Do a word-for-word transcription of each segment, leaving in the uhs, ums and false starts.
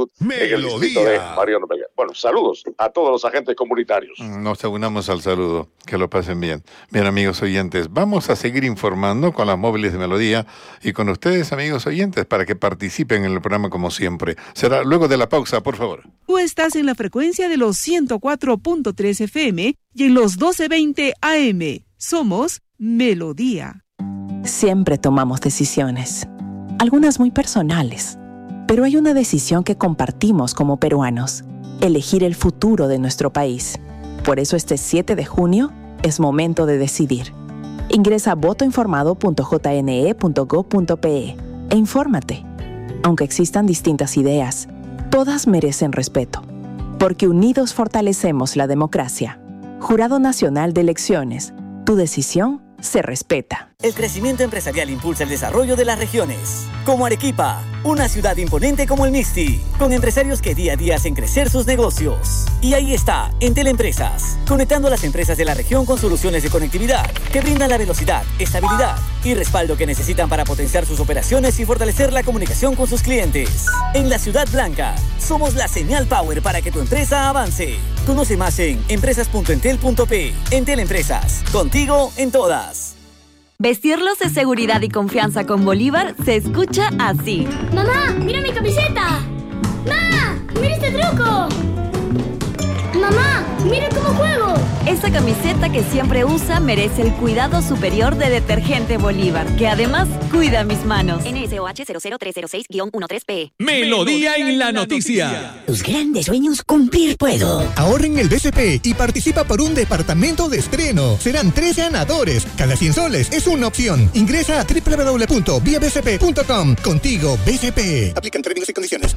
salud Melodía. En el distrito de Mariano Mella. Bueno, saludos a todos los agentes comunitarios. Nos unamos al saludo, que lo pasen bien. Bien, amigos oyentes, vamos a seguir informando con las móviles de Melodía y con ustedes, amigos oyentes, para que participen en el programa como siempre. Será luego de la pausa, por favor. Tú estás en la frecuencia de los ciento cuatro punto tres F M y en los doce veinte A M. Somos Melodía. Siempre tomamos decisiones, algunas muy personales, pero hay una decisión que compartimos como peruanos: elegir el futuro de nuestro país. Por eso este siete de junio es momento de decidir. Ingresa a voto informado punto j n e punto gob punto p e e infórmate. Aunque existan distintas ideas, todas merecen respeto, porque unidos fortalecemos la democracia. Jurado Nacional de Elecciones, tu decisión se respeta. El crecimiento empresarial impulsa el desarrollo de las regiones, como Arequipa, una ciudad imponente como el Mixti, con empresarios que día a día hacen crecer sus negocios. Y ahí está, Entel Empresas, conectando a las empresas de la región con soluciones de conectividad que brindan la velocidad, estabilidad y respaldo que necesitan para potenciar sus operaciones y fortalecer la comunicación con sus clientes. En la Ciudad Blanca, somos la señal power para que tu empresa avance. Conoce más en empresas punto entel punto pe. Entel Empresas, contigo en todas. Vestirlos de seguridad y confianza con Bolívar se escucha así. ¡Mamá, mira mi camiseta! ¡Mamá, mira este truco! ¡Mamá, mira cómo juego! Esa camiseta que siempre usa merece el cuidado superior de Detergente Bolívar, que además cuida mis manos. N S O H cero cero tres cero seis guión ditrece P. Melodía en la noticia. Tus grandes sueños cumplir puedo. Ahorra en el B C P y participa por un departamento de estreno. Serán tres ganadores. Cada cien soles es una opción. Ingresa a doble u doble u doble u punto vía b c p punto com. Contigo, B C P. Aplican términos y condiciones.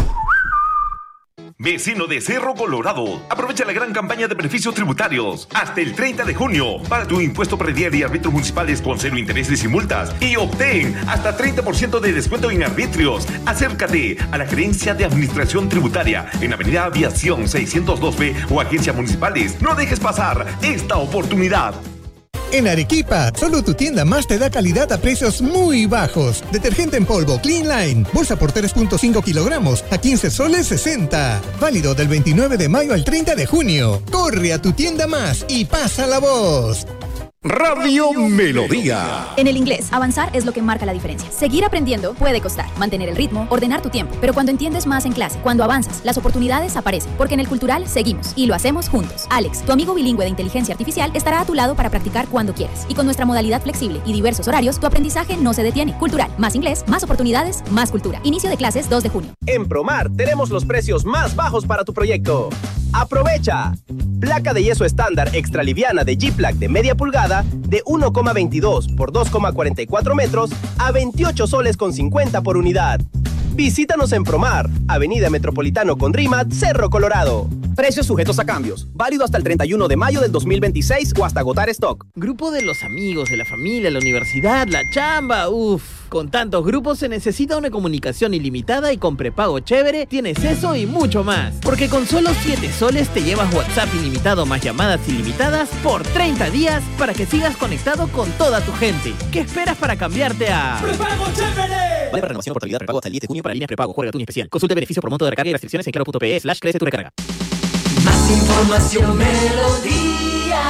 Vecino de Cerro Colorado, aprovecha la gran campaña de beneficios tributarios hasta el treinta de junio. Paga tu impuesto predial y arbitrios municipales con cero intereses y multas y obtén hasta treinta por ciento de descuento en arbitrios. Acércate a la Gerencia de Administración Tributaria en Avenida Aviación seiscientos dos B o agencias municipales. No dejes pasar esta oportunidad. En Arequipa, solo tu tienda más te da calidad a precios muy bajos. Detergente en polvo Clean Line, bolsa por tres punto cinco kilogramos a quince soles sesenta. Válido del veintinueve de mayo al treinta de junio. Corre a tu tienda más y pasa la voz. Radio Melodía. En el inglés, avanzar es lo que marca la diferencia. Seguir aprendiendo puede costar, mantener el ritmo, ordenar tu tiempo, pero cuando entiendes más en clase, cuando avanzas, las oportunidades aparecen, porque en el Cultural seguimos y lo hacemos juntos. Alex, tu amigo bilingüe de inteligencia artificial, estará a tu lado para practicar cuando quieras. Y con nuestra modalidad flexible y diversos horarios, tu aprendizaje no se detiene. Cultural, más inglés, más oportunidades, más cultura. Inicio de clases dos de junio. En Promar tenemos los precios más bajos para tu proyecto. ¡Aprovecha! Placa de yeso estándar extra liviana de G-Plaque de media pulgada de uno coma veintidós por dos coma cuarenta y cuatro metros a veintiocho soles con cincuenta por unidad. Visítanos en Promar, Avenida Metropolitano Condrimat, Cerro Colorado. Precios sujetos a cambios. Válido hasta el treinta y uno de mayo del dos mil veintiséis o hasta agotar stock. Grupo de los amigos, de la familia, la universidad, la chamba, uff. Con tantos grupos se necesita una comunicación ilimitada y con prepago chévere tienes eso y mucho más. Porque con solo siete soles te llevas WhatsApp ilimitado más llamadas ilimitadas por treinta días para que sigas conectado con toda tu gente. ¿Qué esperas para cambiarte a ¡Prepago chévere! Vale para renovación o portabilidad prepago hasta el diez de junio para líneas prepago. Juega Tuni especial. Consulte beneficio por monto de recarga y restricciones en claro punto pe e slash crece tu recarga. Más información, Melodía.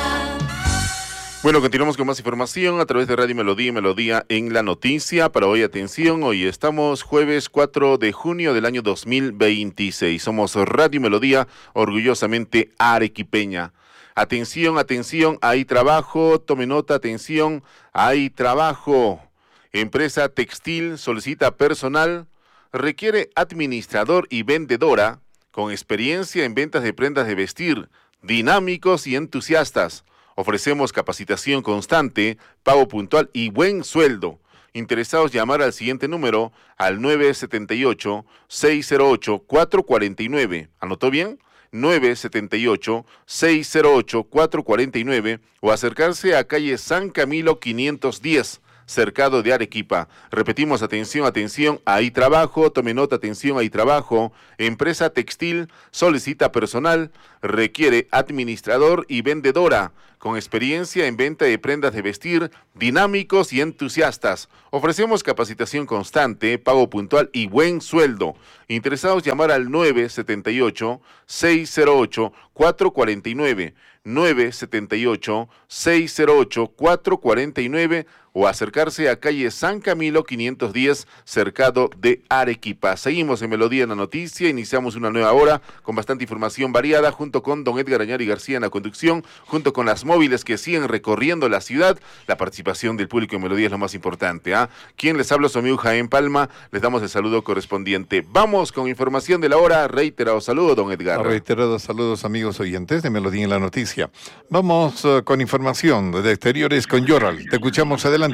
Bueno, continuamos con más información a través de Radio Melodía y Melodía en la noticia. Para hoy, atención, hoy estamos jueves cuatro de junio del año dos mil veintiséis. Somos Radio Melodía, orgullosamente arequipeña. Atención, atención, hay trabajo, tome nota, atención, hay trabajo. Empresa textil solicita personal, requiere administrador y vendedora con experiencia en ventas de prendas de vestir, dinámicos y entusiastas. Ofrecemos capacitación constante, pago puntual y buen sueldo. Interesados, llamar al siguiente número, al nueve siete ocho, seis cero ocho, cuatro cuatro nueve. ¿Anotó bien? nueve siete ocho, seis cero ocho, cuatro cuatro nueve o acercarse a calle San Camilo quinientos diez, Cercado de Arequipa. Repetimos, atención, atención, hay trabajo, tome nota, atención, hay trabajo. Empresa textil solicita personal, requiere administrador y vendedora con experiencia en venta de prendas de vestir, dinámicos y entusiastas. Ofrecemos capacitación constante, pago puntual y buen sueldo. Interesados, llamar al nueve siete ocho, seis cero ocho, cuatro cuatro nueve, nueve siete ocho, seis cero ocho, cuatro cuatro nueve o acercarse a calle San Camilo quinientos diez, Cercado de Arequipa. Seguimos en Melodía en la Noticia, iniciamos una nueva hora con bastante información variada, junto con don Edgar Añari García en la conducción, junto con las móviles que siguen recorriendo la ciudad. La participación del público en Melodía es lo más importante. ¿eh? Quien les habla, su amigo Jaén Palma, les damos el saludo correspondiente. Vamos con información de la hora, reiterado saludo, don Edgar. Reiterados saludos, amigos oyentes de Melodía en la Noticia. Vamos uh, con información de exteriores con Yoral. Te escuchamos, adelante.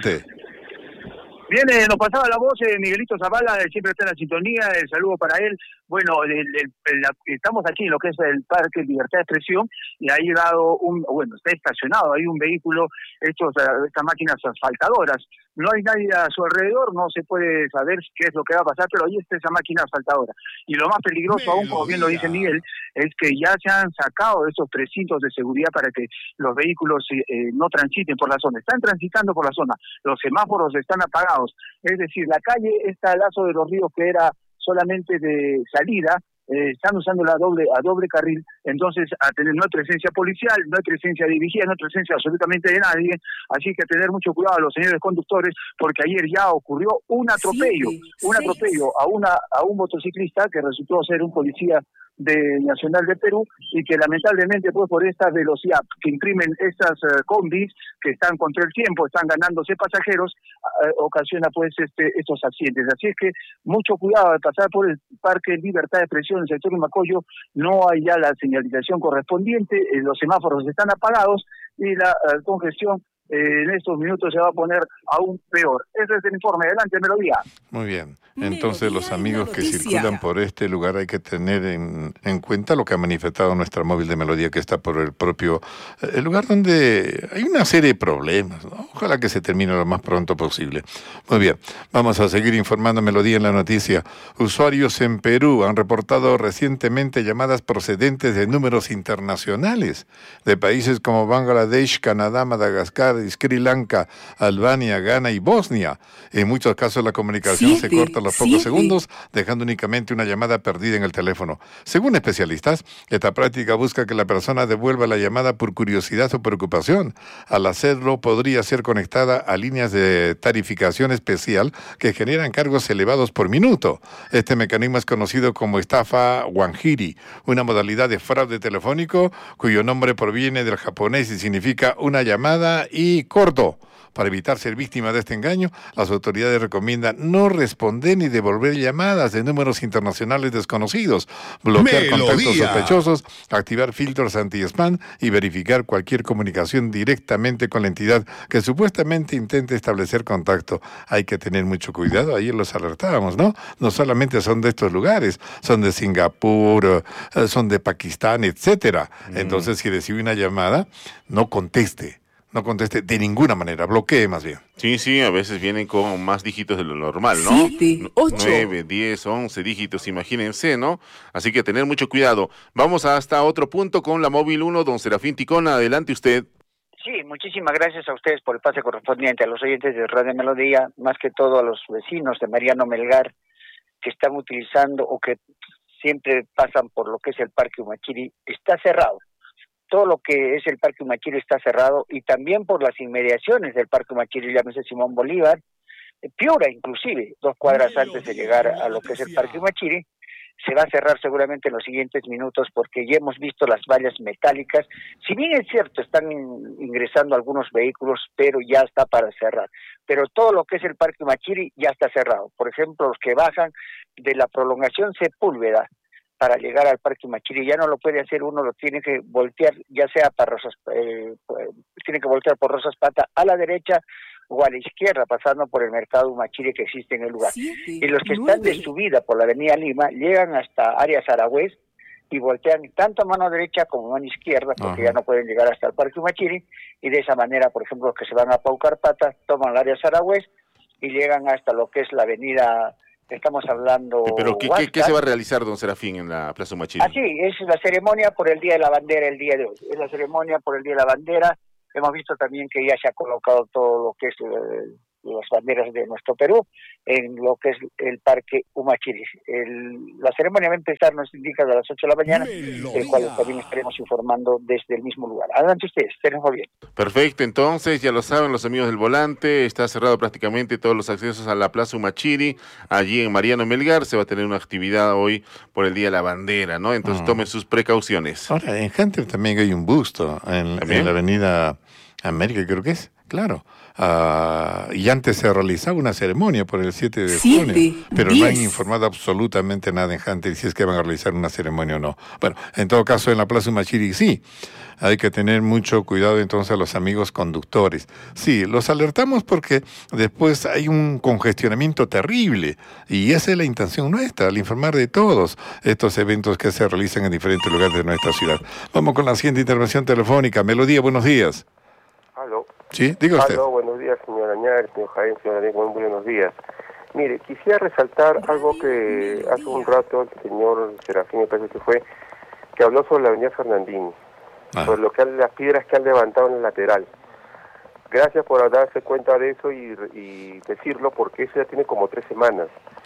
Bien, eh, nos pasaba la voz de eh, Miguelito Zavala, eh, siempre está en la sintonía, el saludo para él. Bueno, el, el, el, la, estamos aquí en lo que es el Parque Libertad de Expresión y ha llegado un, bueno, está estacionado, hay un vehículo, estos, estas máquinas asfaltadoras. No hay nadie a su alrededor, no se puede saber qué es lo que va a pasar, pero ahí está esa máquina asfaltadora. Y lo más peligroso aún, como bien lo dice Miguel, es que ya se han sacado estos precintos de seguridad para que los vehículos eh, no transiten por la zona. Están transitando por la zona, los semáforos están apagados. Es decir, la calle está al lazo de los ríos que era solamente de salida, eh, están usando la doble a doble carril, entonces a tener no hay presencia policial, no hay presencia de vigía, no hay presencia absolutamente de nadie, así que tener mucho cuidado a los señores conductores, porque ayer ya ocurrió un atropello, sí, un seis. atropello a una a un motociclista que resultó ser un policía de Nacional de Perú y que lamentablemente pues por esta velocidad que imprimen estas uh, combis que están contra el tiempo, están ganándose pasajeros, uh, ocasiona pues este estos accidentes. Así es que mucho cuidado al pasar por el Parque Libertad de Expresión en el sector de Macoyo, no hay ya la señalización correspondiente, eh, los semáforos están apagados y la uh, congestión Eh, en estos minutos se va a poner aún peor. Ese es el informe. Adelante, Melodía. Muy bien. Entonces, los amigos que circulan por este lugar hay que tener en, en cuenta lo que ha manifestado nuestra móvil de Melodía, que está por el propio el lugar donde hay una serie de problemas, ¿no? Ojalá que se termine lo más pronto posible. Muy bien. Vamos a seguir informando Melodía en la Noticia. Usuarios en Perú han reportado recientemente llamadas procedentes de números internacionales de países como Bangladesh, Canadá, Madagascar, Sri Lanka, Albania, Ghana y Bosnia. En muchos casos la comunicación siete, se corta a los pocos siete. segundos, dejando únicamente una llamada perdida en el teléfono. Según especialistas, esta práctica busca que la persona devuelva la llamada por curiosidad o preocupación. Al hacerlo, podría ser conectada a líneas de tarificación especial que generan cargos elevados por minuto. Este mecanismo es conocido como estafa wanjiri, una modalidad de fraude telefónico cuyo nombre proviene del japonés y significa una llamada y Y corto. Para evitar ser víctima de este engaño, las autoridades recomiendan no responder ni devolver llamadas de números internacionales desconocidos, bloquear Melodía. contactos sospechosos, activar filtros anti-spam y verificar cualquier comunicación directamente con la entidad que supuestamente intente establecer contacto. Hay que tener mucho cuidado, ayer los alertábamos, ¿no? No solamente son de estos lugares, son de Singapur, son de Pakistán, etcétera. Mm. Entonces, si recibe una llamada, no conteste. No conteste de ninguna manera, bloquee más bien. Sí, sí, a veces vienen con más dígitos de lo normal, ¿no? Siete, ocho. Nueve, diez, once dígitos, imagínense, ¿no? Así que tener mucho cuidado. Vamos hasta otro punto con la móvil uno, don Serafín Ticona, adelante usted. Sí, muchísimas gracias a ustedes por el pase correspondiente, a los oyentes de Radio Melodía, más que todo a los vecinos de Mariano Melgar, que están utilizando o que siempre pasan por lo que es el Parque Humachiri. Está cerrado. Todo lo que es el Parque Humachiri está cerrado y también por las inmediaciones del Parque Humachiri, llámese Simón Bolívar, Piura inclusive, dos cuadras antes de llegar a lo que es el Parque Humachiri, se va a cerrar seguramente en los siguientes minutos porque ya hemos visto las vallas metálicas. Si bien es cierto, están ingresando algunos vehículos, pero ya está para cerrar. Pero todo lo que es el Parque Humachiri ya está cerrado. Por ejemplo, los que bajan de la prolongación Sepúlveda para llegar al Parque Humachiri, ya no lo puede hacer uno, lo tiene que voltear, ya sea para Rosas, eh, tiene que voltear por Rosas Pata a la derecha o a la izquierda, pasando por el mercado Humachiri que existe en el lugar. Siete, y los que nueve. están de subida por la avenida Lima, llegan hasta áreas Aragüez, y voltean tanto a mano derecha como a mano izquierda, porque Ajá. ya no pueden llegar hasta el Parque Humachiri, y de esa manera, por ejemplo, los que se van a Paucarpata, toman el área Saragüez y llegan hasta lo que es la avenida, estamos hablando... ¿Pero qué, qué, qué se va a realizar, don Serafín, en la Plaza Humachiri? Ah, sí, es la ceremonia por el Día de la Bandera el día de hoy, es la ceremonia por el Día de la Bandera. Hemos visto también que ya se ha colocado todo lo que es... Eh, las banderas de nuestro Perú en lo que es el Parque Humachiri. El, la ceremonia va a empezar, nos indica, a las ocho de la mañana, el cual también estaremos informando desde el mismo lugar. Adelante ustedes, tenemos bien. Perfecto, entonces ya lo saben los amigos del volante, está cerrado prácticamente todos los accesos a la Plaza Humachiri, allí en Mariano Melgar se va a tener una actividad hoy por el Día de la Bandera, ¿no? Entonces uh-huh. tomen sus precauciones. Ahora, en Hunter también hay un busto, en, en la avenida América creo que es, claro. Uh, y antes se realizaba una ceremonia por el siete de junio, pero diez. No han informado absolutamente nada en Hunter si es que van a realizar una ceremonia o no. Bueno, en todo caso en la Plaza Humachiri sí, hay que tener mucho cuidado entonces a los amigos conductores. Sí, los alertamos porque después hay un congestionamiento terrible y esa es la intención nuestra, al informar de todos estos eventos que se realizan en diferentes lugares de nuestra ciudad. Vamos con la siguiente intervención telefónica. Melodía, buenos días. Aló. Sí, diga usted. Aló, buenos días, señor Añar, señor Jaén, señor Daniel, buenos días. Mire, quisiera resaltar algo que hace un rato el señor Serafín, me parece que fue, que habló sobre la avenida Fernandini, ah. sobre lo que las piedras que han levantado en el lateral. Gracias por darse cuenta de eso y, y decirlo, porque eso ya tiene como tres semanas.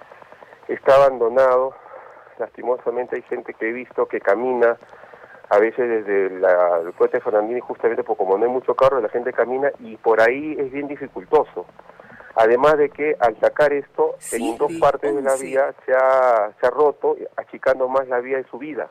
Está abandonado, lastimosamente hay gente que he visto que camina, a veces desde la, el puente de Fernandini, justamente porque como no hay mucho carro, la gente camina y por ahí es bien dificultoso. Además de que al sacar esto, sí, en dos partes de la vía se ha, se ha roto, achicando más la vía de subida.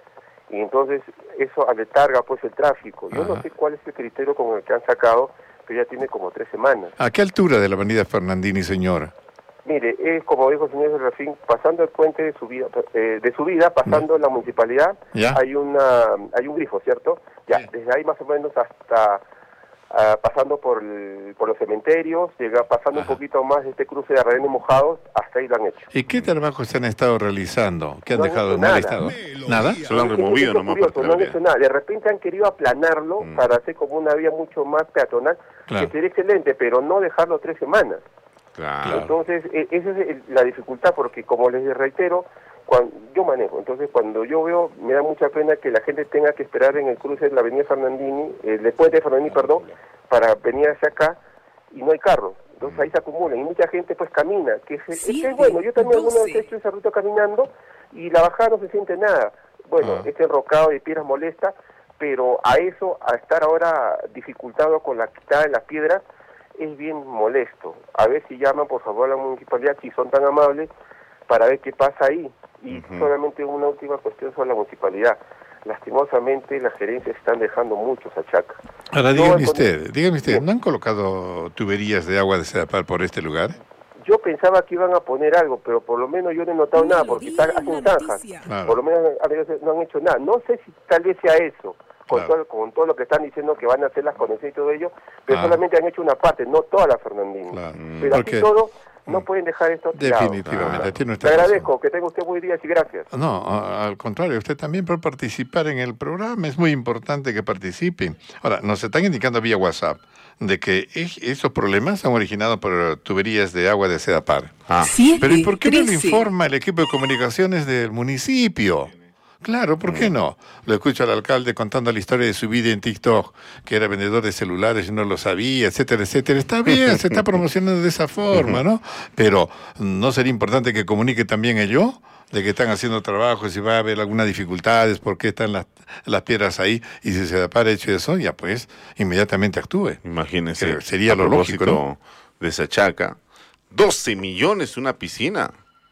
Y entonces eso aletarga pues el tráfico. Yo Ajá. no sé cuál es el criterio con el que han sacado, pero ya tiene como tres semanas. ¿A qué altura de la avenida Fernandini, señora? Mire, es como dijo el señor Serafín, pasando el puente de subida, eh, de subida pasando ¿Ya? la municipalidad, ¿Ya? hay una hay un grifo, ¿cierto? Ya, ¿Sí? Desde ahí más o menos hasta uh, pasando por el, por los cementerios, llega pasando Ajá. un poquito más de este cruce de arrenes mojados, hasta ahí lo han hecho. ¿Y qué trabajos se han estado realizando? ¿Qué han no dejado han en mal nada. estado? ¿Nada? Se lo han removido nomás. Curioso, no han hecho nada. De repente han querido aplanarlo mm. para hacer como una vía mucho más peatonal, claro. que sería excelente, pero no dejarlo tres semanas. Claro. Entonces, eh, esa es la dificultad, porque como les reitero, cuando yo manejo, entonces cuando yo veo, me da mucha pena que la gente tenga que esperar en el cruce de la avenida Fernandini, el de puente de Fernandini, perdón, para venir hacia acá, y no hay carro. Entonces ahí se acumulan, y mucha gente pues camina, que es, sí, es, es bueno, yo también alguna vez he hecho esa ruta caminando, y la bajada no se siente nada. Bueno, ah. este enrocado de piedras molesta, pero a eso, a estar ahora dificultado con la quitada de las piedras, es bien molesto. A ver si llaman por favor a la municipalidad, si son tan amables, para ver qué pasa ahí. Y uh-huh. solamente una última cuestión sobre la municipalidad. Lastimosamente las gerencias están dejando muchos achacas. Ahora no, dígame usted, dígame usted, ¿no han colocado tuberías de agua de Sedapal por este lugar? Yo pensaba que iban a poner algo, pero por lo menos yo no he notado nada, porque están, hacen zanjas. Claro. Por lo menos no han hecho nada. No sé si tal vez sea eso. Con, claro. todo, con todo lo que están diciendo que van a hacer las conexiones y todo ello, pero ah. solamente han hecho una parte, no toda la Fernandini. Claro. Pero Porque... así todo, no mm. pueden dejar esto tirado. Definitivamente. Ah. Le agradezco, razón. Que tenga usted buen día y gracias. No, al contrario, usted también por participar en el programa, es muy importante que participen. Ahora, nos están indicando vía WhatsApp de que esos problemas han originado por tuberías de agua de Sedapal. Ah. Pero ¿y por qué no lo informa el equipo de comunicaciones del municipio? Claro, ¿por qué no? Lo escucho al alcalde contando la historia de su vida en TikTok, que era vendedor de celulares y no lo sabía, etcétera, etcétera. Está bien, se está promocionando de esa forma, ¿no? Pero ¿no sería importante que comunique también ello? De que están haciendo trabajos, si va a haber algunas dificultades, por qué están las, las piedras ahí, y si se da para hecho eso, ya pues, inmediatamente actúe. Imagínense. Sería lo lógico, ¿no? De Sachaca, doce millones una piscina.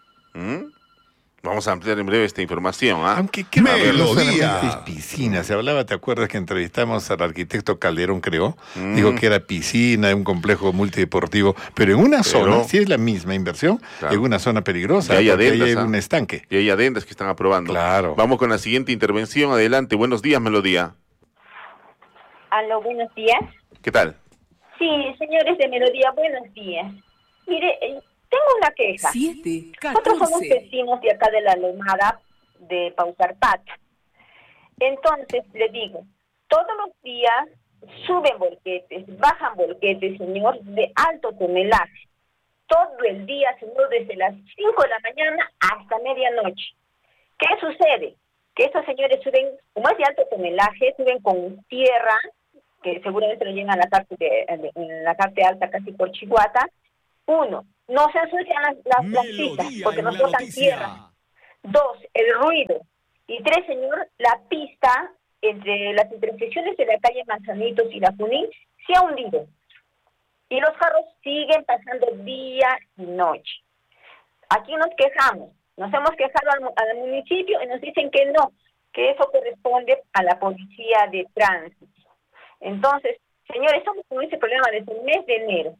¿Mm? Vamos a ampliar en breve esta información. ¿Ah? Aunque qué melodía. Es piscina. Se hablaba, ¿te acuerdas que entrevistamos al arquitecto Calderón, creo? Mm. Dijo que era piscina, un complejo multideportivo, pero en una pero, zona, si es la misma inversión, claro. en una zona peligrosa, y hay adendas, hay ¿ah? un estanque. Y hay adendas que están aprobando. Claro. Vamos con la siguiente intervención. Adelante. Buenos días, Melodía. Aló, buenos días. ¿Qué tal? Sí, señores de Melodía, buenos días. Mire, tengo una queja. Siete, Nosotros somos vecinos de acá de la Lomada de Paucarpata. Entonces, le digo, todos los días suben volquetes, bajan volquetes, señor, de alto tonelaje. Todo el día, señor, desde las cinco de la mañana hasta medianoche. ¿Qué sucede? Que estos señores suben, como es de alto tonelaje, suben con tierra, que seguramente lo llegan a la parte, de, en la parte alta, casi por Chihuahua. Uno, no se ensucian las, las, las pistas, porque nos botan tierra. Dos, el ruido. Y tres, señor, la pista entre las intersecciones de la calle Manzanitos y la Junín se ha hundido. Y los carros siguen pasando día y noche. Aquí nos quejamos, nos hemos quejado al, al municipio y nos dicen que no, que eso corresponde a la policía de tránsito. Entonces, señores, estamos con ese problema desde el mes de enero.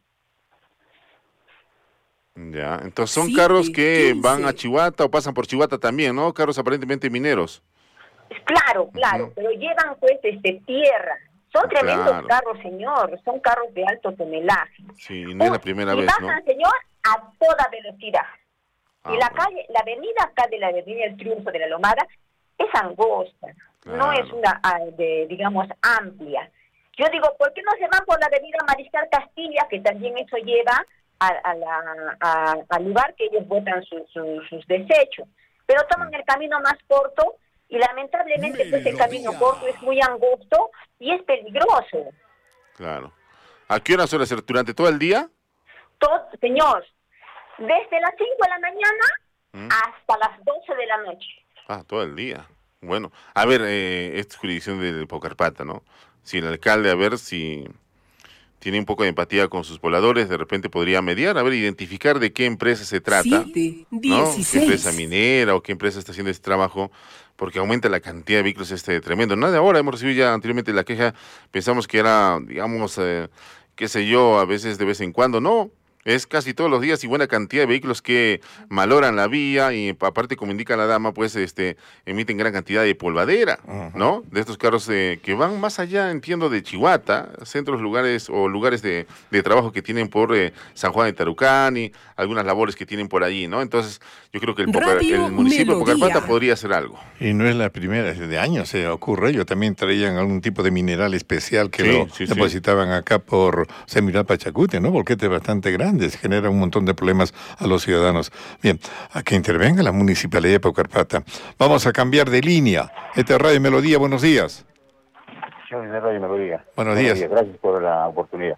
Ya, entonces son Sí, carros que quince. van a Chihuahua o pasan por Chihuahua también, ¿no? Carros aparentemente mineros. Claro, claro, uh-huh. Pero llevan pues desde tierra. Son tremendos Claro. carros, señor, son carros de alto tonelaje. Sí, no es la primera y vez, bajan, ¿no? señor, a toda velocidad. Ah, y la calle, la avenida acá de la avenida El Triunfo de la Lomada es angosta, no Claro. es una, ah, de, digamos, amplia. Yo digo, ¿por qué no se van por la avenida Mariscal Castilla, que también eso lleva a, a la, a, al lugar que ellos botan su, su, sus desechos? Pero toman el camino más corto y lamentablemente pues el camino corto es muy angosto y es peligroso. Claro. ¿A qué hora suele ser? ¿Durante todo el día? Todo, señor, desde las cinco de la mañana ¿Mm? hasta las doce de la noche. Ah, todo el día. Bueno, a ver, eh, esta es jurisdicción del Pocarpata, ¿no? Si el alcalde, a ver si tiene un poco de empatía con sus pobladores, de repente podría mediar, a ver, identificar de qué empresa se trata, Siete, ¿no? dieciséis. ¿Qué empresa minera o qué empresa está haciendo este trabajo? Porque aumenta la cantidad de vehículos este tremendo. No de ahora, hemos recibido ya anteriormente la queja, pensamos que era, digamos, eh, qué sé yo, a veces de vez en cuando, no. Es casi todos los días y buena cantidad de vehículos que maloran la vía y aparte, como indica la dama, pues este emiten gran cantidad de polvadera, uh-huh. ¿no? De estos carros eh, que van más allá, entiendo, de Chihuahua, centros, lugares o lugares de, de trabajo que tienen por eh, San Juan de Tarucán y algunas labores que tienen por allí, ¿no? Entonces, yo creo que el, Pocar, el municipio de Pocarpata podría hacer algo. Y no es la primera, desde años se ocurre. Ellos también traían algún tipo de mineral especial que Sí, lo sí, sí. depositaban acá por Semiral Pachacute, ¿no? Volquete bastante grande. Genera un montón de problemas a los ciudadanos. Bien, a que intervenga la Municipalidad de Pocarpata. Vamos a cambiar de línea. Esta es Radio Melodía, buenos días. Señor de Radio Melodía. Buenos días. Gracias por la oportunidad.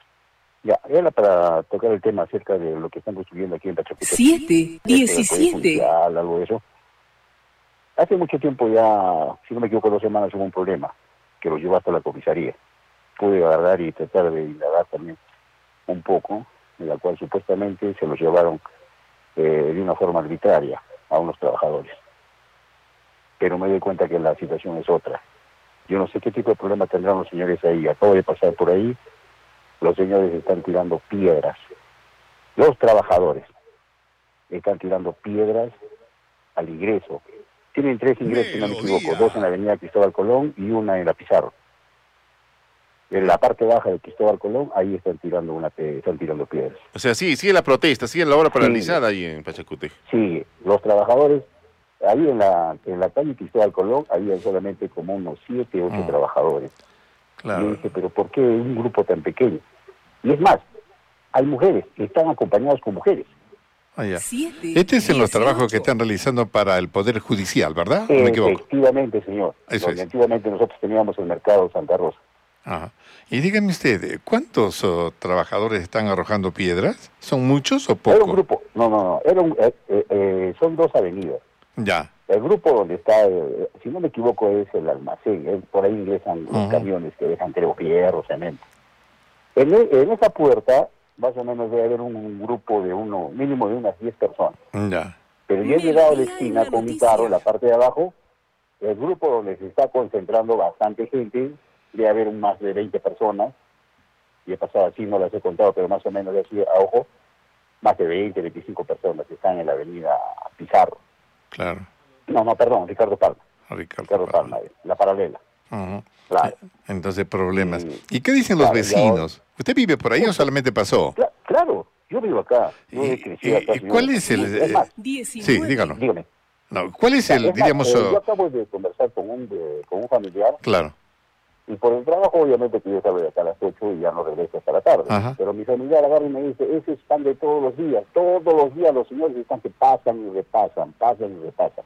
Ya, era para tocar el tema acerca de lo que están construyendo aquí en Pachacute. Siete, diecisiete. Algo de eso. Hace mucho tiempo ya, si no me equivoco, dos semanas hubo un problema que lo llevó hasta la comisaría. Pude agarrar y tratar de indagar también un poco, en la cual supuestamente se los llevaron eh, de una forma arbitraria a unos trabajadores. Pero me doy cuenta que la situación es otra. Yo no sé qué tipo de problema tendrán los señores ahí. Acabo de pasar por ahí, los señores están tirando piedras. Los trabajadores están tirando piedras al ingreso. Tienen tres ingresos, si no me equivoco, dos en la avenida Cristóbal Colón y una en la Pizarro. En la parte baja de Cristóbal Colón, ahí están tirando una están tirando piedras. O sea, sí, sigue la protesta, sigue la obra paralizada ahí en Pachacute. Sí, los trabajadores, ahí en la en la calle Cristóbal Colón, había solamente como unos siete, ocho Mm. trabajadores. Claro. Y yo dije, pero ¿por qué un grupo tan pequeño? Y es más, hay mujeres que están acompañadas con mujeres. Ah, ya. Siete, Este es en los dieciocho. trabajos que están realizando para el Poder Judicial, ¿verdad? ¿No me equivoco? Efectivamente, señor. Eso Donde es. antiguamente nosotros teníamos el mercado Santa Rosa. Ajá. Y dígame usted, ¿cuántos oh, trabajadores están arrojando piedras? ¿Son muchos o Era un pocos? grupo, no, no, no, era un, eh, eh, eh, son dos avenidas. Ya. El grupo donde está, eh, si no me equivoco, es el almacén. eh, por ahí ingresan los Ujú. camiones que dejan, creo, hierro, cemento. En, e- en esa puerta, más o menos debe haber un, un grupo de uno, mínimo de unas diez personas. Ya. Pero yo he llegado a la esquina con mi carro, en la parte de abajo, el grupo donde se está concentrando bastante gente, debe haber un más de veinte personas, y he pasado así, no las he contado, pero más o menos así a ojo, más de veinte, veinticinco personas que están en la avenida Pizarro. Claro. No, no, perdón, Ricardo Palma. Ricardo, Ricardo Palma, eh, la paralela. Ujú. Claro. Entonces, problemas. ¿Y qué dicen los Claro, y vecinos? ¿Usted vive por ahí o solamente pasó? Cla- Claro, yo vivo acá, yo he crecido acá. ¿Y cuál es el...? Es más, Sí, dígalo. dígame. No, ¿cuál es el, Es más, diríamos... eh, uh, yo acabo de conversar con un, de, con un familiar. Claro. Y por el trabajo, obviamente, que yo salgo de acá a las ocho y ya no regreso hasta la tarde. Ajá. Pero mi familiar agarra y me dice, ese es pan de todos los días. Todos los días los señores están que pasan y repasan, pasan y repasan.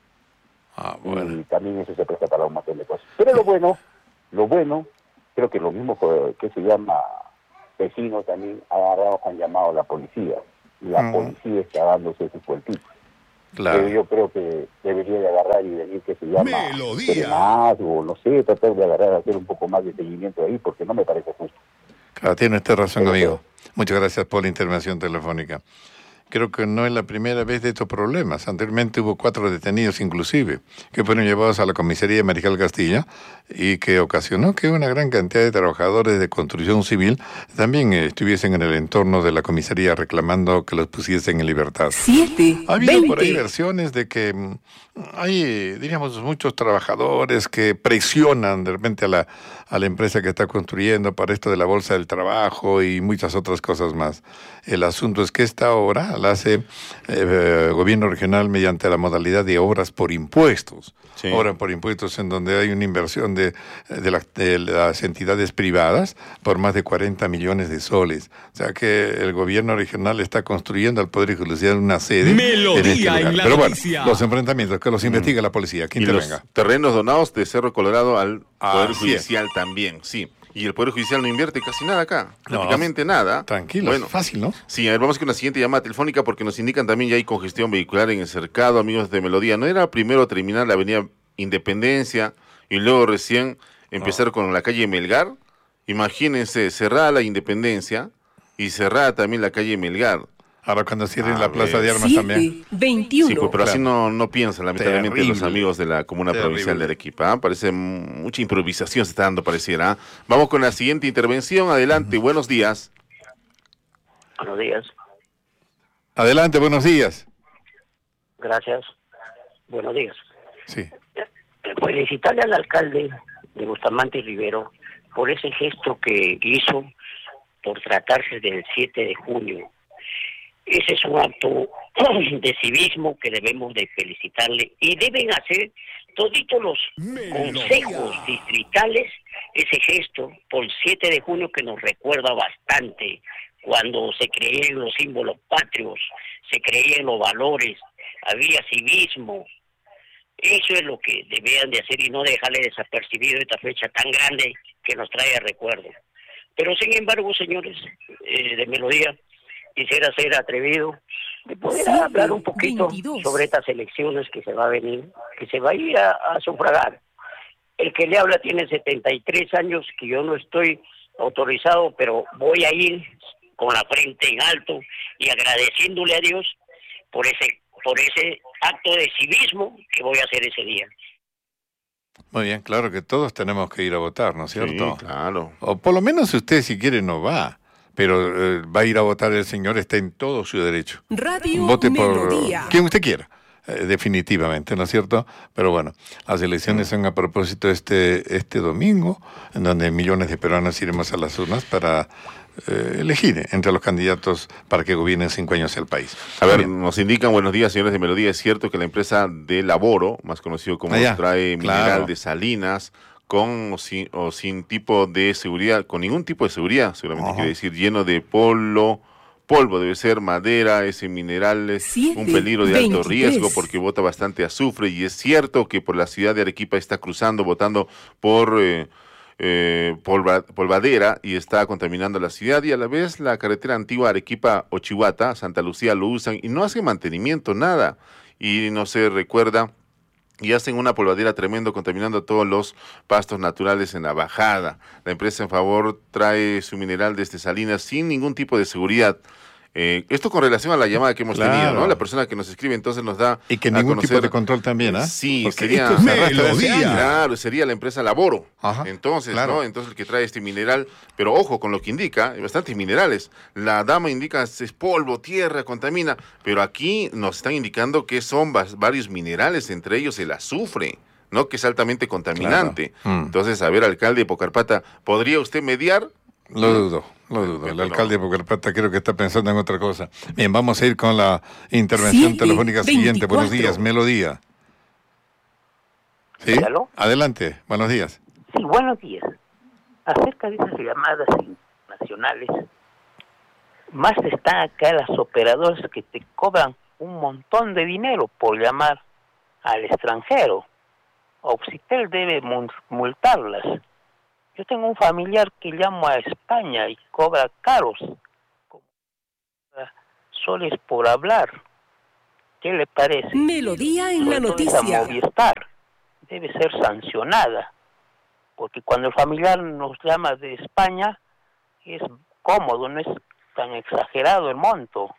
Ah, bueno. Y también eso se presta para un montón de cosas. Pero lo bueno, lo bueno, creo que lo mismo que, que se llama vecinos también agarrado, han llamado a la policía. Y la Mm. policía está dándose ese vueltito. Claro. Pero yo creo que debería de agarrar y venir que se llama Melodía. serenazgo, no sé, tratar de agarrar, hacer un poco más de seguimiento ahí, porque no me parece justo. Claro, tiene usted razón, Pero, amigo. Muchas gracias por la intervención telefónica. Creo que no es la primera vez de estos problemas. Anteriormente hubo cuatro detenidos inclusive, que fueron llevados a la comisaría de Mariscal Castilla y que ocasionó que una gran cantidad de trabajadores de construcción civil también eh, estuviesen en el entorno de la comisaría reclamando que los pusiesen en libertad. Siete, Ha habido por ahí veinte. versiones de que mm, hay, eh, diríamos, muchos trabajadores que presionan de repente a la, a la empresa que está construyendo para esto de la bolsa del trabajo y muchas otras cosas más. El asunto es que esta obra la hace eh, eh, gobierno regional mediante la modalidad de obras por impuestos. Sí. Obras por impuestos en donde hay una inversión de, de, la- de las entidades privadas por más de cuarenta millones de soles. O sea que el gobierno regional está construyendo al Poder Judicial una sede Melodía en este lugar. en la Pero bueno, noticia. los enfrentamientos que los investiga la policía, que Y los intervenga. terrenos donados de Cerro Colorado al Poder Así es. Judicial también, sí. Y el Poder Judicial no invierte casi nada acá, No, prácticamente nada. Tranquilo, Bueno, es fácil, ¿no? sí, a ver, vamos con una siguiente llamada telefónica porque nos indican también ya hay congestión vehicular en el cercado, amigos de Melodía. ¿No era primero terminar la avenida Independencia y luego recién empezar con la calle Melgar? Imagínense, cerrada la Independencia y cerrada también la calle Melgar. Ahora cuando cierren A la plaza ver. de armas también. Siete, veintiuno. Sí, pues, pero así Claro. no, no piensan, lamentablemente, los Terrible. amigos de la Comuna Terrible. Provincial de Arequipa. ¿ah? Parece mm, mucha improvisación se está dando, pareciera. ¿ah? Vamos con la siguiente intervención. Adelante, buenos días. Buenos días, Adelante, buenos días. gracias. Buenos días. Sí. Felicitarle al alcalde de Bustamante Rivero por ese gesto que hizo por tratarse del siete de junio. Ese es un acto de civismo que debemos de felicitarle y deben hacer toditos los consejos distritales ese gesto por el siete de junio que nos recuerda bastante cuando se creían los símbolos patrios, se creían los valores, había civismo. Eso es lo que debían de hacer y no dejarle desapercibido esta fecha tan grande que nos trae a recuerdo. Pero sin embargo, señores eh, de Melodía, quisiera ser atrevido de poder Sí, hablar un poquito veintidós. sobre estas elecciones que se va a venir, que se va a ir a, a sufragar. El que le habla tiene setenta y tres años, que yo no estoy autorizado, pero voy a ir con la frente en alto y agradeciéndole a Dios por ese por ese acto de civismo que voy a hacer ese día. Muy bien, claro que todos tenemos que ir a votar, ¿no es cierto? Sí, claro. O por lo menos usted si quiere no va, pero eh, va a ir a votar el señor, está en todo su derecho. Radio Vote por Melodía. quien usted quiera, eh, definitivamente, ¿no es cierto? Pero bueno, las elecciones son a propósito este, este domingo, en donde millones de peruanos iremos a las urnas para eh, elegir entre los candidatos para que gobiernen cinco años el país. A ver, Bien. nos indican, buenos días, señores de Melodía. Es cierto que la empresa de Laboro, más conocido como Ah, ya, trae mineral claro. de Salinas, con o sin, o sin tipo de seguridad, con ningún tipo de seguridad, seguramente Ajá. quiere decir, lleno de polvo, polvo, debe ser madera, ese mineral es Siete, un peligro de alto veintitrés. riesgo porque bota bastante azufre y es cierto que por la ciudad de Arequipa está cruzando, botando por eh, eh, polva- polvadera y está contaminando la ciudad y a la vez la carretera antigua Arequipa-Ochihuata, Santa Lucía lo usan y no hace mantenimiento, nada, y no se recuerda y hacen una polvadera tremendo contaminando todos los pastos naturales en la bajada. La empresa en favor trae su mineral desde Salinas sin ningún tipo de seguridad. Eh, esto con relación a la llamada que hemos Claro. tenido, ¿no? La persona que nos escribe entonces nos da Y que a ningún tipo conocer- de control también, ¿ah? Sí, Porque sería esto se arrastra desde Melodía. años. claro, sería la empresa Laboro. Ajá, Entonces, claro. ¿no? Entonces el que trae este mineral, pero ojo con lo que indica, hay bastantes minerales. La dama indica es polvo, tierra, contamina, pero aquí nos están indicando que son vas- varios minerales, entre ellos el azufre, ¿no? Que es altamente contaminante. Claro. Mm. Entonces, a ver, alcalde de Pocarpata, ¿podría usted mediar? Lo dudo, lo dudo. El alcalde de Pucarpata creo que está pensando en otra cosa. Bien, vamos a ir con la intervención Siete, telefónica siguiente. veinticuatro. Buenos días, Melodía. ¿Sí? ¿Aló? Adelante, buenos días. Sí, buenos días. Acerca de esas llamadas internacionales, más están acá las operadoras que te cobran un montón de dinero por llamar al extranjero. Auxitel debe multarlas. Yo tengo un familiar que llama a España y cobra caros, soles por hablar. ¿Qué le parece? Melodía en Sobre la todo esa noticia. Movistar debe ser sancionada, porque cuando el familiar nos llama de España es cómodo, no es tan exagerado el monto.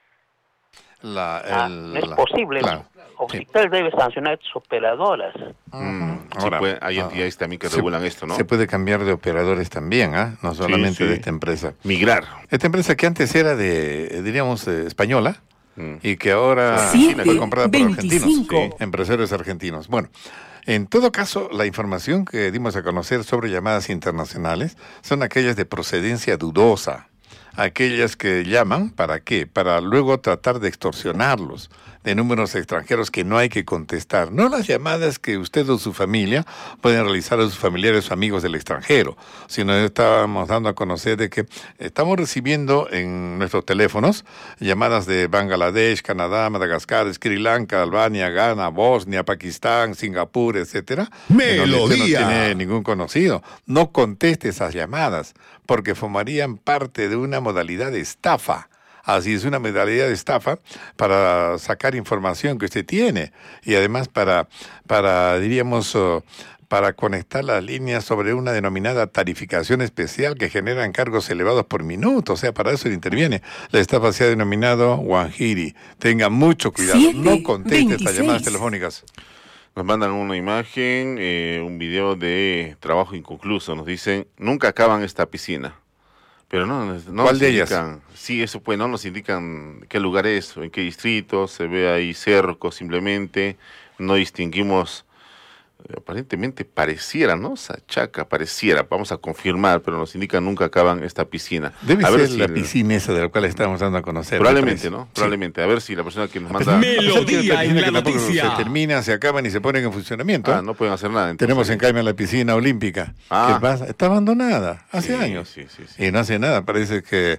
La, Ah, el, no es la- posible. claro. Auxitel debe sancionar a sus operadoras. Mm, sí, Ahora, pues, hay ah, entidades también que se- regulan esto, ¿no? Se puede cambiar de operadores también, ¿ah? No solamente sí. de esta empresa. Migrar. Esta empresa que antes era de, eh, diríamos, eh, española, y que ahora Siete, fue comprada por argentinos, veinticinco. sí, empresarios argentinos. Bueno, en todo caso, la información que dimos a conocer sobre llamadas internacionales son aquellas de procedencia dudosa, aquellas que llaman, ¿para qué? Para luego tratar de extorsionarlos de números extranjeros que no hay que contestar. No las llamadas que usted o su familia pueden realizar a sus familiares o amigos del extranjero, sino estábamos dando a conocer de que estamos recibiendo en nuestros teléfonos llamadas de Bangladesh, Canadá, Madagascar, Sri Lanka, Albania, Ghana, Bosnia, Pakistán, Singapur, etcétera. en donde usted Melodía. no tiene ningún conocido. No conteste esas llamadas, porque formarían parte de una modalidad de estafa. Así es, una modalidad de estafa para sacar información que usted tiene y además para, para diríamos, oh, para conectar las líneas sobre una denominada tarificación especial que genera cargos elevados por minuto. O sea, para eso interviene. La estafa se ha denominado Wanjiri. Tenga mucho cuidado. Siete, No conteste estas veintiséis. llamadas telefónicas. Nos mandan una imagen, eh, un video de trabajo inconcluso. Nos dicen, nunca acaban esta piscina. Pero no, no ¿Cuál nos de ellas? indican, sí, eso pues, no nos indican qué lugar es, o en qué distrito, se ve ahí cerco simplemente, no distinguimos, eh, aparentemente pareciera, ¿no? Sachaca, pareciera, vamos a confirmar, pero nos indican nunca acaban esta piscina. Debe A ser ver si la el- piscina esa de la cual estamos dando a conocer. me Probablemente, parece. ¿no? Sí. Probablemente, a ver si la persona que nos manda... Melodía en la Tampoco noticia. Se termina, se acaban y se ponen en funcionamiento. Ah, no pueden hacer nada. entonces. Tenemos en Caimán la piscina olímpica. Ah. ¿Qué pasa? Está abandonada hace Sí, años. sí, sí, sí. Y no hace nada. Parece que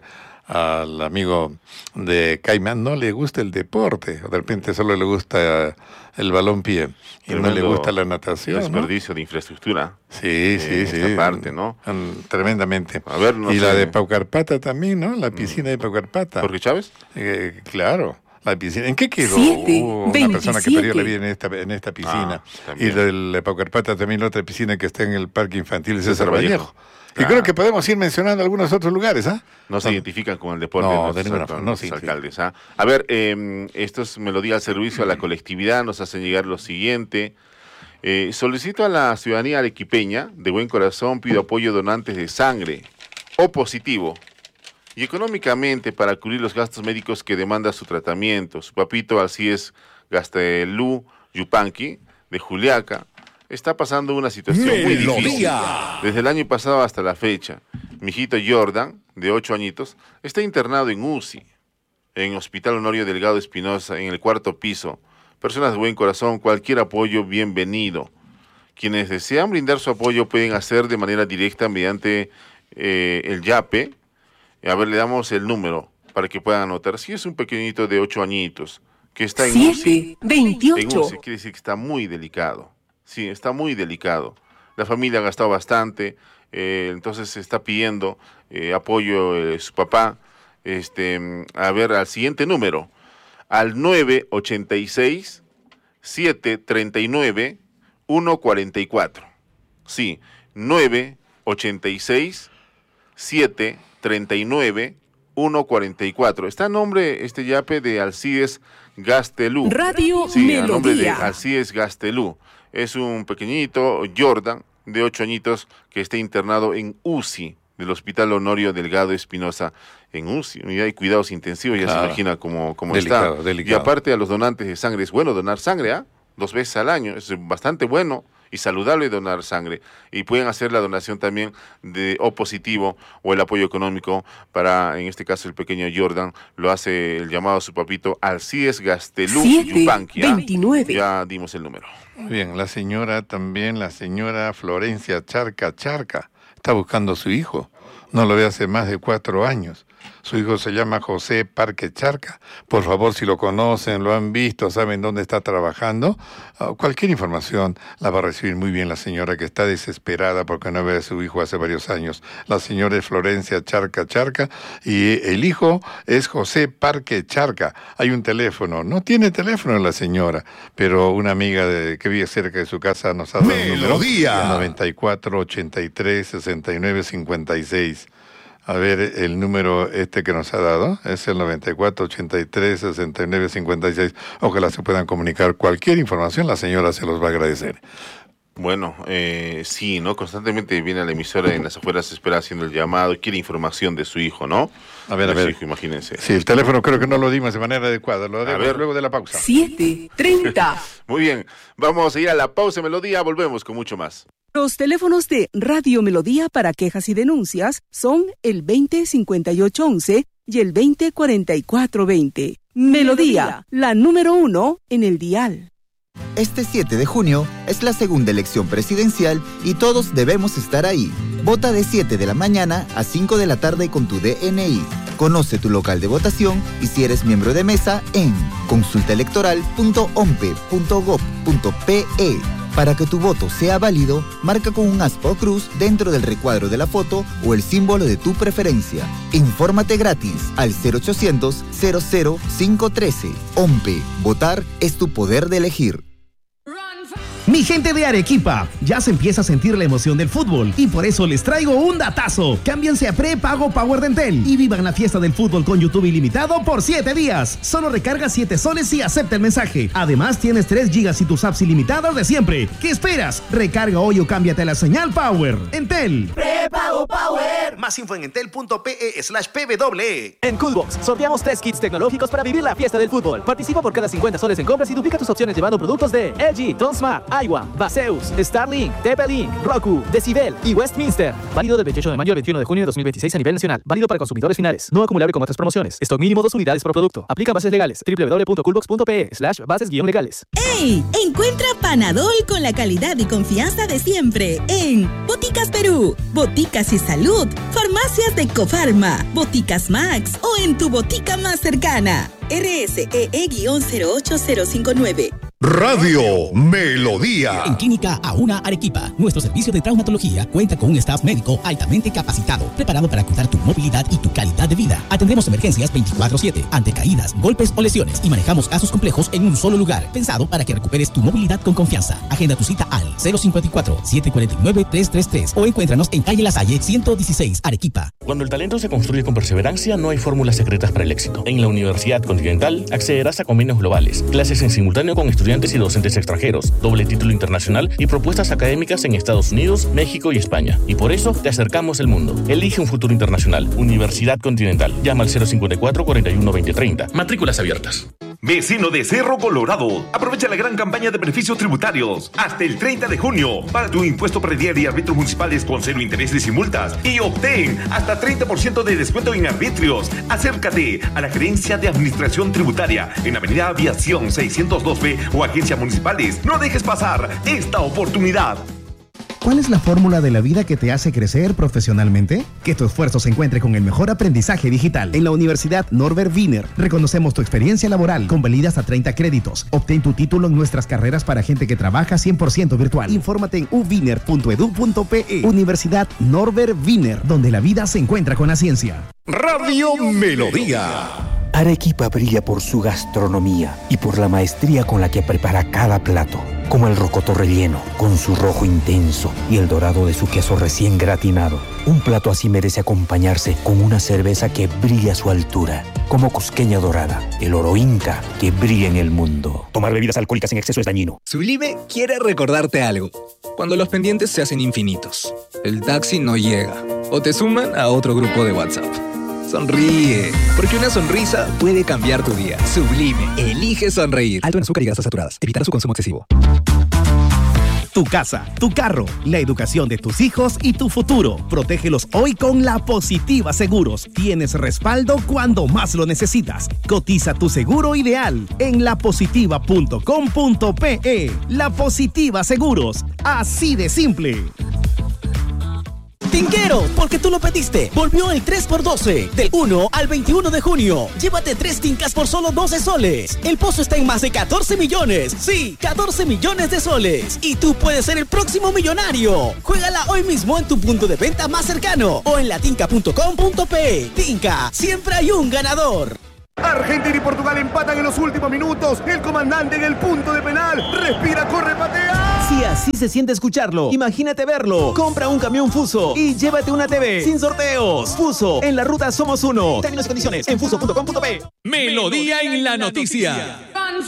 al amigo de Caimán no le gusta el deporte. O de repente solo le gusta el balón pie. Y no le Tremendo gusta la natación. ¿no? desperdicio de infraestructura. Sí, sí, eh, sí. esta parte, ¿no? Mm, Tremendamente. A ver, no y sé. la de Paucarpata también, ¿no? La piscina de Paucarpata. ¿Por qué, Chávez? Eh, claro. La piscina. ¿En qué quedó? Siete, Hubo una persona que perdió la veintisiete. vida en esta, en esta piscina. Ah, y también. del de Paucarpata también la otra piscina que está en el Parque Infantil César, César Vallejo. Vallejo. Y Claro. creo que podemos ir mencionando algunos otros lugares, ¿ah? No se identifican con el deporte No, de de nuestros, ninguna alca- forma, no nuestros se identifican. alcaldes. ¿ah? A ver, eh, esto es Melodía al servicio a la colectividad. Nos hacen llegar lo siguiente. Eh, solicito a la ciudadanía arequipeña, de buen corazón, pido apoyo a donantes de sangre o positivo y económicamente para cubrir los gastos médicos que demanda su tratamiento. Su papito Alcides Gastelú Yupanqui, de Juliaca, está pasando una situación muy difícil. Melodía. Desde el año pasado hasta la fecha. Mi hijito Jordan, de ocho añitos, está internado en U C I, en Hospital Honorio Delgado Espinosa, en el cuarto piso. Personas de buen corazón, cualquier apoyo, bienvenido. Quienes desean brindar su apoyo pueden hacer de manera directa mediante eh, el YAPE. A ver, le damos el número para que puedan anotar. Si es un pequeñito de ocho añitos que está en U C I, Siete, veintiocho. en U C I, quiere decir que está muy delicado. Sí, está muy delicado. La familia ha gastado bastante, eh, entonces se está pidiendo eh, apoyo de su papá. Este, a ver, al siguiente número, al nueve ochenta y seis, siete treinta y nueve, uno cuarenta y cuatro. Sí, nueve ochenta y seis, siete treinta y nueve, uno cuarenta y cuatro. Está en nombre, este yape, de Alcides Gastelú. Radio Sí, a nombre de Melodía. Alcides Gastelú. Es un pequeñito, Jordan, de ocho añitos, que está internado en U C I del Hospital Honorio Delgado Espinosa, en U C I, unidad de cuidados intensivos, ya Claro. se imagina cómo, cómo Delicado, está. delicado. Y aparte a los donantes de sangre, es bueno donar sangre, ¿ah? Dos veces al año, es bastante bueno y saludable donar sangre. Y pueden hacer la donación también de O positivo o el apoyo económico para, en este caso, el pequeño Jordan. Lo hace el llamado a su papito Alcides Gastelú Yupanqui. veintinueve. Ya dimos el número. Muy bien, la señora también, la señora Florencia Charca Charca, está buscando a su hijo. No lo ve hace más de cuatro años. Su hijo se llama José Parque Charca. Por favor, si lo conocen, lo han visto, saben dónde está trabajando, uh, cualquier información la va a recibir muy bien la señora, que está desesperada porque no ve a su hijo hace varios años. La señora es Florencia Charca Charca y el hijo es José Parque Charca. Hay un teléfono. No tiene teléfono la señora, pero una amiga de, que vive cerca de su casa nos ha dado un número. noventa y cuatro, ochenta y tres, sesenta y nueve, cincuenta y seis. A ver, el número este que nos ha dado es el noventa y cuatro, ochenta y tres, sesenta y nueve, cincuenta y seis. Ojalá se puedan comunicar cualquier información, la señora se los va a agradecer. Bueno, eh, sí, ¿no? Constantemente viene a la emisora en las afueras, espera haciendo el llamado, quiere información de su hijo, ¿no? A ver, de a ver. Su hijo, imagínense. Sí, el teléfono creo que no lo dimos de manera adecuada, lo A ver. luego de la pausa. siete treinta. Muy bien, vamos a ir a la pausa de Melodía, volvemos con mucho más. Los teléfonos de Radio Melodía para quejas y denuncias son el veinte cincuenta y ocho once y el veinte cuarenta y cuatro veinte. Melodía, la número uno en el dial. Este siete de junio es la segunda elección presidencial y todos debemos estar ahí. Vota de siete de la mañana a cinco de la tarde con tu D N I. Conoce tu local de votación y si eres miembro de mesa en consulta electoral punto ompe punto gob punto pe. Para que tu voto sea válido, marca con un aspa o cruz dentro del recuadro de la foto o el símbolo de tu preferencia. Infórmate gratis al cero ochocientos, cero cero cinco uno tres. OMPE. Votar es tu poder de elegir. Mi gente de Arequipa, ya se empieza a sentir la emoción del fútbol y por eso les traigo un datazo. Cámbiense a prepago Power de Entel y vivan la fiesta del fútbol con YouTube ilimitado por siete días. Solo recarga siete soles y acepta el mensaje. Además tienes tres gigas y tus apps ilimitadas de siempre. ¿Qué esperas? Recarga hoy o cámbiate a la señal Power. Entel. Prepago Power. Más info en entel punto pe slash pw. En Coolbox sorteamos tres kits tecnológicos para vivir la fiesta del fútbol. Participa por cada cincuenta soles en compras y duplica tus opciones llevando productos de L G, Tonsmart, Aiwa, Baseus, Starlink, T P-Link, Roku, Decibel y Westminster. Válido del veintiocho de mayo al veintiuno de junio de dos mil veintiséis a nivel nacional. Válido para consumidores finales. No acumulable con otras promociones. Stock mínimo dos unidades por producto. Aplica bases legales. doble u doble u doble u punto coolbox punto pe slash bases guión legales. ¡Ey! Encuentra Panadol con la calidad y confianza de siempre en Boticas Perú, Boticas y Salud, Farmacias de Cofarma, Boticas Max o en tu botica más cercana. R S E E cero ocho cero cinco nueve. Radio Melodía. En Clínica Auna Arequipa, nuestro servicio de traumatología cuenta con un staff médico altamente capacitado, preparado para cuidar tu movilidad y tu calidad de vida. Atendemos emergencias veinticuatro siete, ante caídas, golpes o lesiones y manejamos casos complejos en un solo lugar, pensado para que recuperes tu movilidad con confianza. Agenda tu cita al cero cinco cuatro, siete cuatro nueve, tres tres tres o encuéntranos en calle La Salle ciento dieciséis, Arequipa. Cuando el talento se construye con perseverancia, no hay fórmulas secretas para el éxito. En la Universidad Continental accederás a convenios globales, clases en simultáneo con estudiantes y docentes extranjeros, doble título internacional y propuestas académicas en Estados Unidos, México y España. Y por eso te acercamos el mundo. Elige un futuro internacional. Universidad Continental. Llama al cero cinco cuatro, cuarenta y uno, veinte treinta. Matrículas abiertas. Vecino de Cerro Colorado, aprovecha la gran campaña de beneficios tributarios hasta el treinta de junio para tu impuesto predial y árbitros municipales con cero intereses y multas y obtén hasta treinta por ciento de descuento en arbitrios. Acércate a la Gerencia de Administración Tributaria en Avenida Aviación seiscientos dos B o agencias municipales. No dejes pasar esta oportunidad. ¿Cuál es la fórmula de la vida que te hace crecer profesionalmente? Que tu esfuerzo se encuentre con el mejor aprendizaje digital. En la Universidad Norbert Wiener reconocemos tu experiencia laboral con validas a treinta créditos. Obtén tu título en nuestras carreras para gente que trabaja cien por ciento virtual. Infórmate en u wiener punto edu punto pe. Universidad Norbert Wiener, donde la vida se encuentra con la ciencia. Radio Melodía. Arequipa brilla por su gastronomía y por la maestría con la que prepara cada plato, como el rocoto relleno, con su rojo intenso y el dorado de su queso recién gratinado. Un plato así merece acompañarse con una cerveza que brilla a su altura, como Cusqueña Dorada, el oro inca que brilla en el mundo. Tomar bebidas alcohólicas en exceso es dañino. Sublime quiere recordarte algo. Cuando los pendientes se hacen infinitos, el taxi no llega o te suman a otro grupo de WhatsApp. Sonríe, porque una sonrisa puede cambiar tu día. Sublime, elige sonreír. Alto en azúcar y grasas saturadas. Evitar su consumo excesivo. tu casa, tu carro, la educación de tus hijos y tu futuro. Protégelos hoy con La Positiva Seguros. Tienes respaldo cuando más lo necesitas. Cotiza tu seguro ideal en la positiva punto com punto pe. La Positiva Seguros. Así de simple. Tinquero, porque tú lo pediste. Volvió el tres por doce, del uno al veintiuno de junio. Llévate tres tincas por solo doce soles. El pozo está en más de catorce millones. Sí, catorce millones de soles. Y tú puedes ser el próximo millonario. Juégala hoy mismo en tu punto de venta más cercano o en latinca punto com punto pe. Tinca, siempre hay un ganador. Argentina y Portugal empatan en los últimos minutos. El comandante en el punto de penal. Respira, corre, patea. Si así se siente escucharlo, imagínate verlo. Compra un camión Fuso y llévate una T V sin sorteos. Fuso, en la ruta somos uno. Términos y condiciones en fuso punto com punto pe. Melodía en la noticia.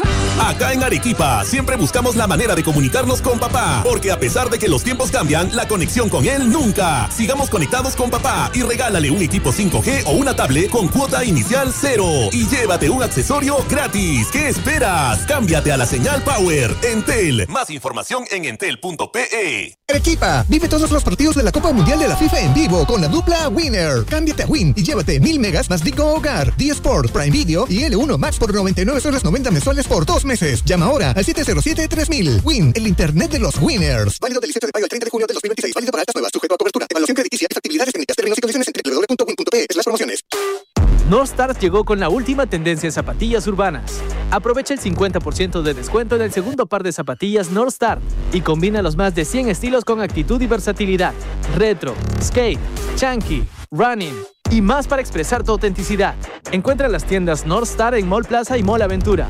Acá en Arequipa siempre buscamos la manera de comunicarnos con papá, porque a pesar de que los tiempos cambian, la conexión con él nunca. Sigamos conectados con papá y regálale un equipo cinco G o una tablet con cuota inicial cero y llévate un accesorio gratis. ¿Qué esperas? Cámbiate a la señal Power. Entel. Más información en entel punto pe. Arequipa, vive todos los partidos de la Copa Mundial de la FIFA en vivo con la dupla Winner. Cámbiate a Win y llévate mil megas más Digo Hogar, D Sport, Prime Video y L uno Max por noventa y nueve soles noventa mensuales por dos meses. Llama ahora al siete cero siete tres mil. Win, el internet de los winners. Válido del dieciocho de mayo al treinta de junio de dos mil veintiséis. Válido para altas nuevas, sujeto a cobertura. Evaluación crediticia y factibilidades técnicas. Términos y condiciones en doble u doble u doble u punto win punto pe. Las promociones. Northstar llegó con la última tendencia en zapatillas urbanas. Aprovecha el cincuenta por ciento de descuento en el segundo par de zapatillas Northstar y combina los más de cien estilos con actitud y versatilidad. Retro, skate, chunky, running y más para expresar tu autenticidad. Encuentra las tiendas Northstar en Mall Plaza y Mall Aventura.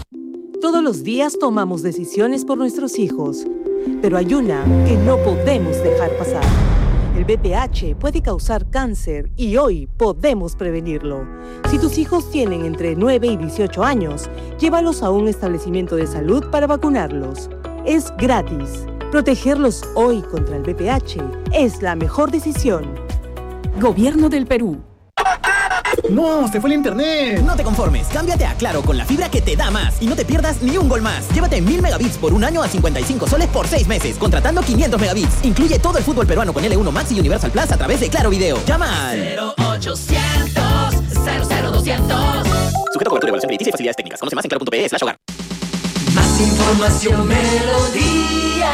Todos los días tomamos decisiones por nuestros hijos, pero hay una que no podemos dejar pasar. El B P H puede causar cáncer y hoy podemos prevenirlo. Si tus hijos tienen entre nueve y dieciocho años, llévalos a un establecimiento de salud para vacunarlos. Es gratis. Protegerlos hoy contra el B P H es la mejor decisión. Gobierno del Perú. ¡No! ¡Se fue el internet! No te conformes, cámbiate a Claro con la fibra que te da más y no te pierdas ni un gol más. Llévate mil megabits por un año a cincuenta y cinco soles por seis meses, contratando quinientos megabits. Incluye todo el fútbol peruano con L uno Max y Universal Plus a través de Claro Video. Llama al cero ochocientos cero cero doscientos. Sujeto a cobertura, evaluación crediticia y facilidades técnicas. Conoce más en claro punto pe slash hogar. Más información, Melodía.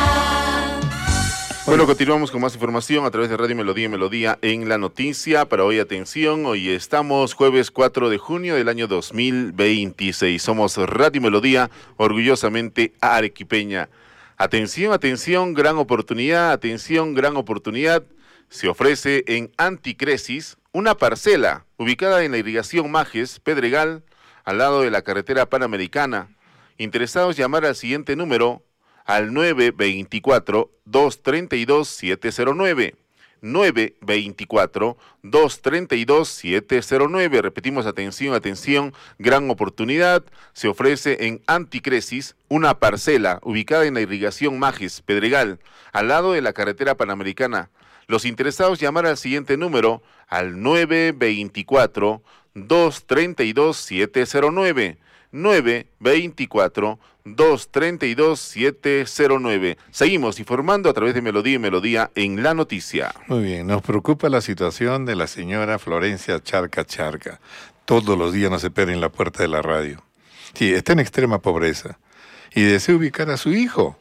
Bueno, continuamos con más información a través de Radio Melodía y Melodía en la noticia. Para hoy, atención, hoy estamos jueves cuatro de junio del año dos mil veintiséis. Somos Radio Melodía, orgullosamente arequipeña. Atención, atención, gran oportunidad, atención, gran oportunidad. Se ofrece en Anticresis una parcela ubicada en la irrigación Majes, Pedregal, al lado de la carretera Panamericana. Interesados, llamar al siguiente número, al nueve veinticuatro, dos treinta y dos, siete cero nueve. nueve veinticuatro, dos treinta y dos, siete cero nueve. Repetimos, atención, atención, gran oportunidad. Se ofrece en Anticresis una parcela ubicada en la irrigación Majes, Pedregal, al lado de la carretera Panamericana. Los interesados, llamar al siguiente número, al nueve veinticuatro, dos treinta y dos, siete cero nueve. nueve veinticuatro, dos treinta y dos, siete cero nueve. Seguimos informando a través de Melodía y Melodía en la noticia. Muy bien, nos preocupa la situación de la señora Florencia Charca Charca. Todos los días nos espera en la puerta de la radio. Sí, está en extrema pobreza y desea ubicar a su hijo,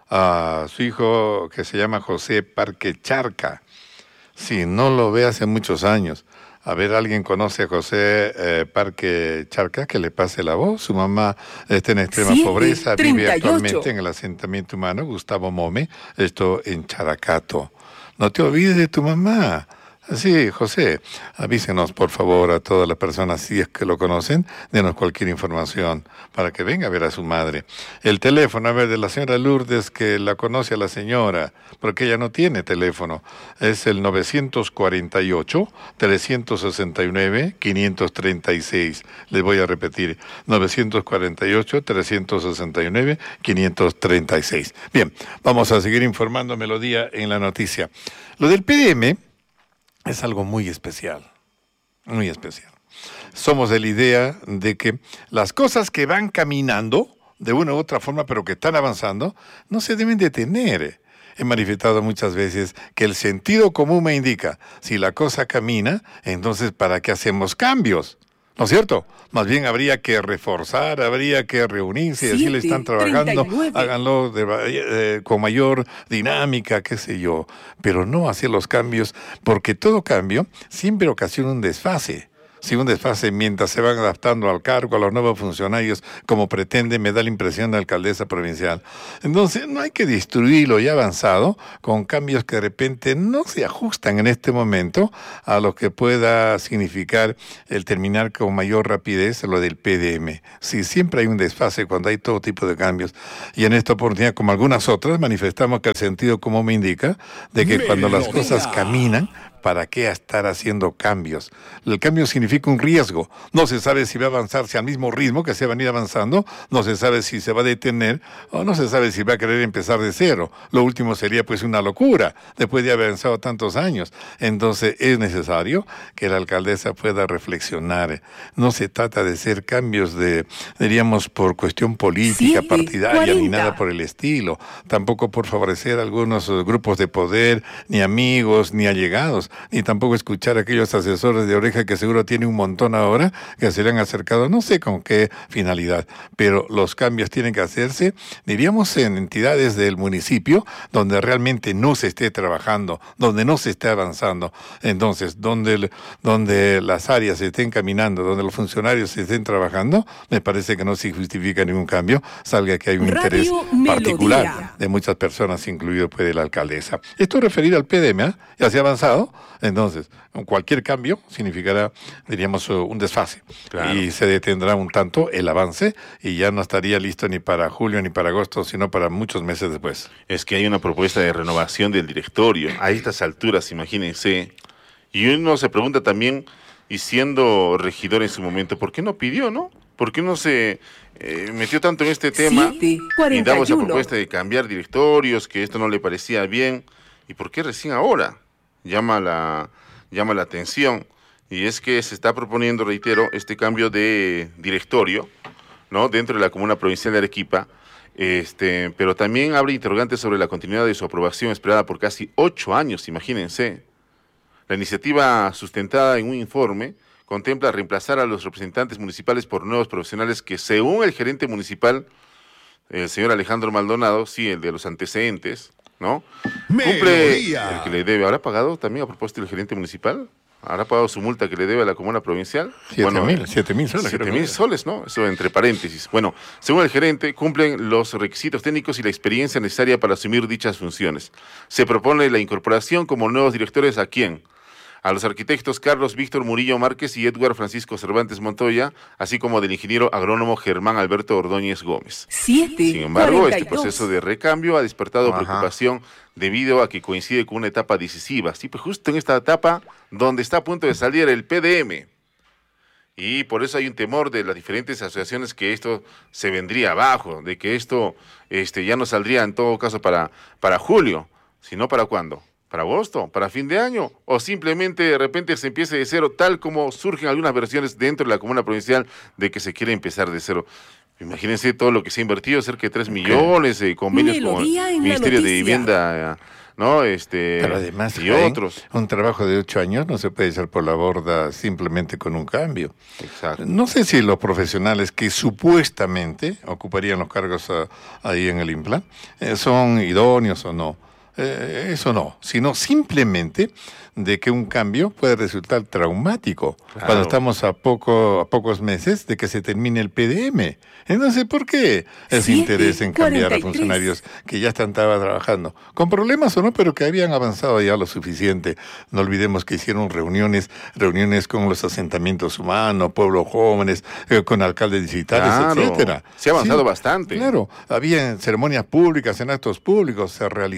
a su hijo que se llama José Parque Charca. Sí, no lo ve hace muchos años. A ver, ¿alguien conoce a José eh, Parque Charca? Que le pase la voz. Su mamá está en extrema sí, pobreza, vive actualmente en el asentamiento humano Gustavo Mome, esto en Characato. No te olvides de tu mamá. Sí, José, avísenos por favor a todas las personas, si es que lo conocen, denos cualquier información para que venga a ver a su madre. El teléfono, a ver, de la señora Lourdes, que la conoce a la señora, porque ella no tiene teléfono, es el nueve cuatro ocho, tres seis nueve, cinco tres seis. Les voy a repetir, nueve cuatro ocho, tres seis nueve, cinco tres seis. Bien, vamos a seguir informando Melodía en la noticia. Lo del P D M es algo muy especial, muy especial. Somos de la idea de que las cosas que van caminando de una u otra forma, pero que están avanzando, no se deben detener. He manifestado muchas veces que el sentido común me indica, si la cosa camina, entonces ¿para qué hacemos cambios? ¿No es cierto? Más bien habría que reforzar, habría que reunirse y decirle están trabajando, háganlo de, eh, con mayor dinámica, qué sé yo, pero no hacer los cambios, porque todo cambio siempre ocasiona un desfase. Si un desfase mientras se van adaptando al cargo, a los nuevos funcionarios, como pretende, me da la impresión de la alcaldesa provincial. Entonces, no hay que destruir lo ya avanzado con cambios que de repente no se ajustan en este momento a lo que pueda significar el terminar con mayor rapidez lo del P D M. Sí, siempre hay un desfase cuando hay todo tipo de cambios. Y en esta oportunidad, como algunas otras, manifestamos que el sentido común me indica de que cuando las cosas caminan, ¿para qué estar haciendo cambios? El cambio significa un riesgo. No se sabe si va a avanzarse al mismo ritmo que se va a venir avanzando, no se sabe si se va a detener, o no se sabe si va a querer empezar de cero. Lo último sería pues una locura, después de haber avanzado tantos años. Entonces es necesario que la alcaldesa pueda reflexionar. No se trata de hacer cambios de, diríamos, por cuestión política, sí, partidaria, cuarenta. Ni nada por el estilo. Tampoco por favorecer algunos grupos de poder, ni amigos, ni allegados. Ni tampoco escuchar a aquellos asesores de oreja que seguro tienen un montón ahora, que se le han acercado, no sé con qué finalidad, pero los cambios tienen que hacerse, diríamos, en entidades del municipio, donde realmente no se esté trabajando, donde no se esté avanzando. Entonces, donde, donde las áreas se estén caminando, donde los funcionarios se estén trabajando, me parece que no se justifica ningún cambio, salga que hay un Radio interés Melodía. Particular de muchas personas, incluido puede la alcaldesa. Esto referido al P D M, ¿eh? Ya se ha avanzado. Entonces, cualquier cambio significará, diríamos, un desfase. Claro. Y se detendrá un tanto el avance y ya no estaría listo ni para julio ni para agosto, sino para muchos meses después. Es que hay una propuesta de renovación del directorio. A estas alturas, imagínense. Y uno se pregunta también, y siendo regidor en su momento, ¿por qué no pidió, no? ¿Por qué no se eh, metió tanto en este tema siete, y daba esa propuesta de cambiar directorios, que esto no le parecía bien? ¿Y por qué recién ahora? Llama la, llama la atención, y es que se está proponiendo, reitero, este cambio de directorio, ¿no?, dentro de la comuna provincial de Arequipa, este, pero también abre interrogantes sobre la continuidad de su aprobación esperada por casi ocho años, imagínense. La iniciativa, sustentada en un informe, contempla reemplazar a los representantes municipales por nuevos profesionales que, según el gerente municipal, el señor Alejandro Maldonado, sí, el de los antecedentes, ¿no?, cumple el que le debe. ¿Habrá pagado también a propósito del gerente municipal? ¿Habrá pagado su multa que le debe a la comuna provincial? Siete bueno, mil, siete mil soles. Siete mil soles, ¿no? Eso entre paréntesis. Bueno, según el gerente, cumplen los requisitos técnicos y la experiencia necesaria para asumir dichas funciones. Se propone la incorporación como nuevos directores ¿a quién? A los arquitectos Carlos Víctor Murillo Márquez y Edward Francisco Cervantes Montoya, así como del ingeniero agrónomo Germán Alberto Ordóñez Gómez. Siete, Sin embargo, cuarenta y dos. Este proceso de recambio ha despertado Ajá. preocupación debido a que coincide con una etapa decisiva. Sí, pues justo en esta etapa donde está a punto de salir el P D M. Y por eso hay un temor de las diferentes asociaciones que esto se vendría abajo, de que esto este, ya no saldría en todo caso para, para julio, sino para cuándo. ¿Para agosto? ¿Para fin de año? ¿O simplemente de repente se empiece de cero, tal como surgen algunas versiones dentro de la comuna provincial de que se quiere empezar de cero? Imagínense todo lo que se ha invertido, cerca de tres millones, eh, convenios con el Ministerio de Vivienda, ¿no? Este, Pero además, y otros. Un trabajo de ocho años no se puede echar por la borda simplemente con un cambio. Exacto. No sé si los profesionales que supuestamente ocuparían los cargos a, ahí en el INPLA eh, son idóneos o no. Eh, eso no, sino simplemente de que un cambio puede resultar traumático claro. cuando estamos a poco a pocos meses de que se termine el P D M. Entonces, ¿por qué ese Siete, interés en cambiar cuarenta y tres. A funcionarios que ya están trabajando? Con problemas o no, pero que habían avanzado ya lo suficiente. No olvidemos que hicieron reuniones, reuniones con los asentamientos humanos, pueblos jóvenes, eh, con alcaldes distritales, claro. etcétera. Se ha avanzado sí, bastante. Claro, había ceremonias públicas, en actos públicos, se realizaron.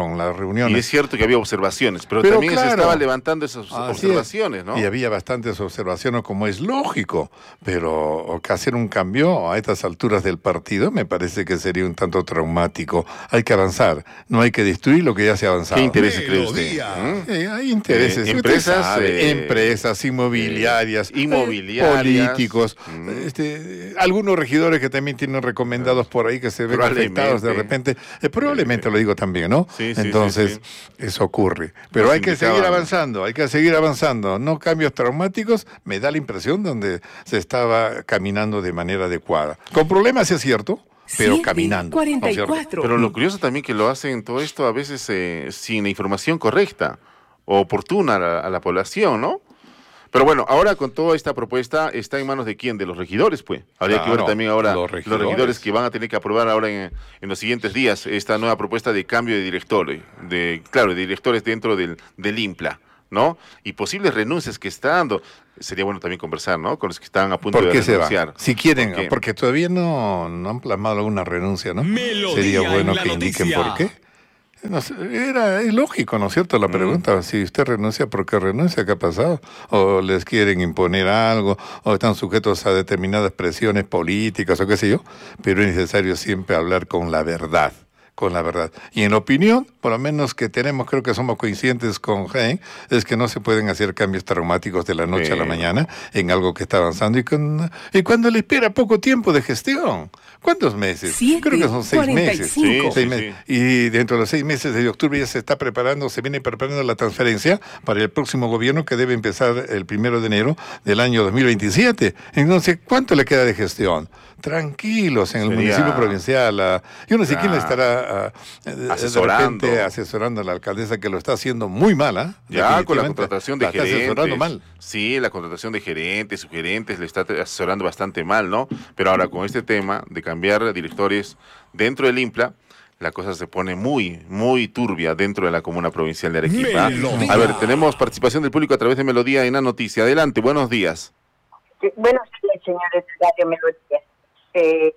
fueron las reuniones. Y es cierto que había observaciones, pero, pero también claro, se estaba levantando esas así observaciones, es. ¿no? Y había bastantes observaciones, como es lógico, pero que hacer un cambio a estas alturas del partido me parece que sería un tanto traumático. Hay que avanzar, no hay que destruir lo que ya se ha avanzado. ¿Qué intereses cree usted? ¿Mm? Eh, hay intereses. Eh, empresas, sabe, eh, empresas inmobiliarias, eh, inmobiliarias, eh, políticos, mm. este, algunos regidores que también tienen recomendados por ahí que se ven afectados de repente. Eh, probablemente lo digo también, ¿no? Sí, sí, Entonces, sí, sí. eso ocurre. Pero Nos hay que indicaban. seguir avanzando, hay que seguir avanzando. No cambios traumáticos, me da la impresión donde se estaba caminando de manera adecuada. Con problemas, es cierto, pero siete caminando. cuarenta y ¿no es cuatro. cierto? Pero lo curioso también que lo hacen todo esto a veces eh, sin la información correcta o oportuna a la, a la población, ¿no? Pero bueno, ahora con toda esta propuesta, ¿está en manos de quién? De los regidores, pues. Habría Claro, que ver también ahora los los regidores. regidores. que van a tener que aprobar ahora en, en los siguientes días esta nueva propuesta de cambio de directores, de, claro, de directores dentro del, del IMPLA, ¿no? Y posibles renuncias que está dando. Sería bueno también conversar, ¿no? Con los que están a punto ¿Por de qué se renunciar. va? Si quieren, ¿Por qué? porque todavía no, no han plasmado alguna renuncia, ¿no? Melodía Sería bueno en la que indiquen noticia. por qué. No sé, era, es lógico, ¿no es cierto? La pregunta, mm. si usted renuncia, ¿por qué renuncia? ¿Qué ha pasado? ¿O les quieren imponer algo? ¿O están sujetos a determinadas presiones políticas o qué sé yo? Pero es necesario siempre hablar con la verdad. Con la verdad. Y en opinión, por lo menos que tenemos, creo que somos coincidentes con Jaén, es que no se pueden hacer cambios traumáticos de la noche sí. a la mañana en algo que está avanzando y, con, y cuando le espera poco tiempo de gestión. ¿Cuántos meses? Siete, creo que son seis meses. Sí, seis sí, meses. sí. Y dentro de los seis meses de octubre ya se está preparando, se viene preparando la transferencia para el próximo gobierno que debe empezar el primero de enero del año dos mil veintisiete. Entonces, ¿cuánto le queda de gestión? Tranquilos en el Sería... municipio provincial. A, yo no sé quién le estará a, asesorando. De repente, asesorando a la alcaldesa que lo está haciendo muy mal, ¿eh? Ya con la contratación de la está gerentes. asesorando mal. Sí, la contratación de gerentes, sugerentes, le está asesorando bastante mal, ¿no? Pero ahora con este tema de cambiar directores dentro del IMPLA, la cosa se pone muy, muy turbia dentro de la comuna provincial de Arequipa. Melodía. A ver, tenemos participación del público a través de Melodía en la noticia. Adelante, buenos días. Sí, buenos días, señores de Radio Melodía. Eh,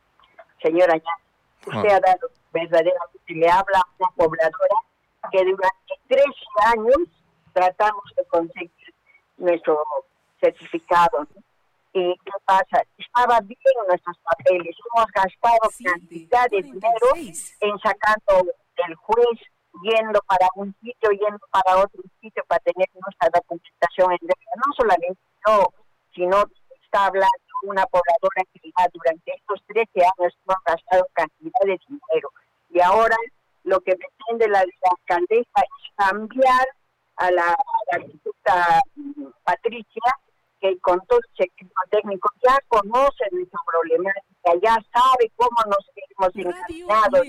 señora, ya, usted ah. ha dado verdaderamente, le habla a una pobladora que durante trece años tratamos de conseguir nuestro certificado. ¿Y qué pasa? Estaba bien nuestros papeles, hemos gastado sí, cantidad de dinero en sacando del juez, yendo para un sitio, yendo para otro sitio para tener nuestra documentación en regla. No solamente yo, sino está hablando una pobladora que ya durante estos trece años hemos gastado cantidad de dinero. Y ahora lo que pretende la, la alcaldesa es cambiar a la, a la arquitecta Patricia, que con todo el equipo técnico ya conoce nuestra problemática, ya sabe cómo nos hemos encaminado.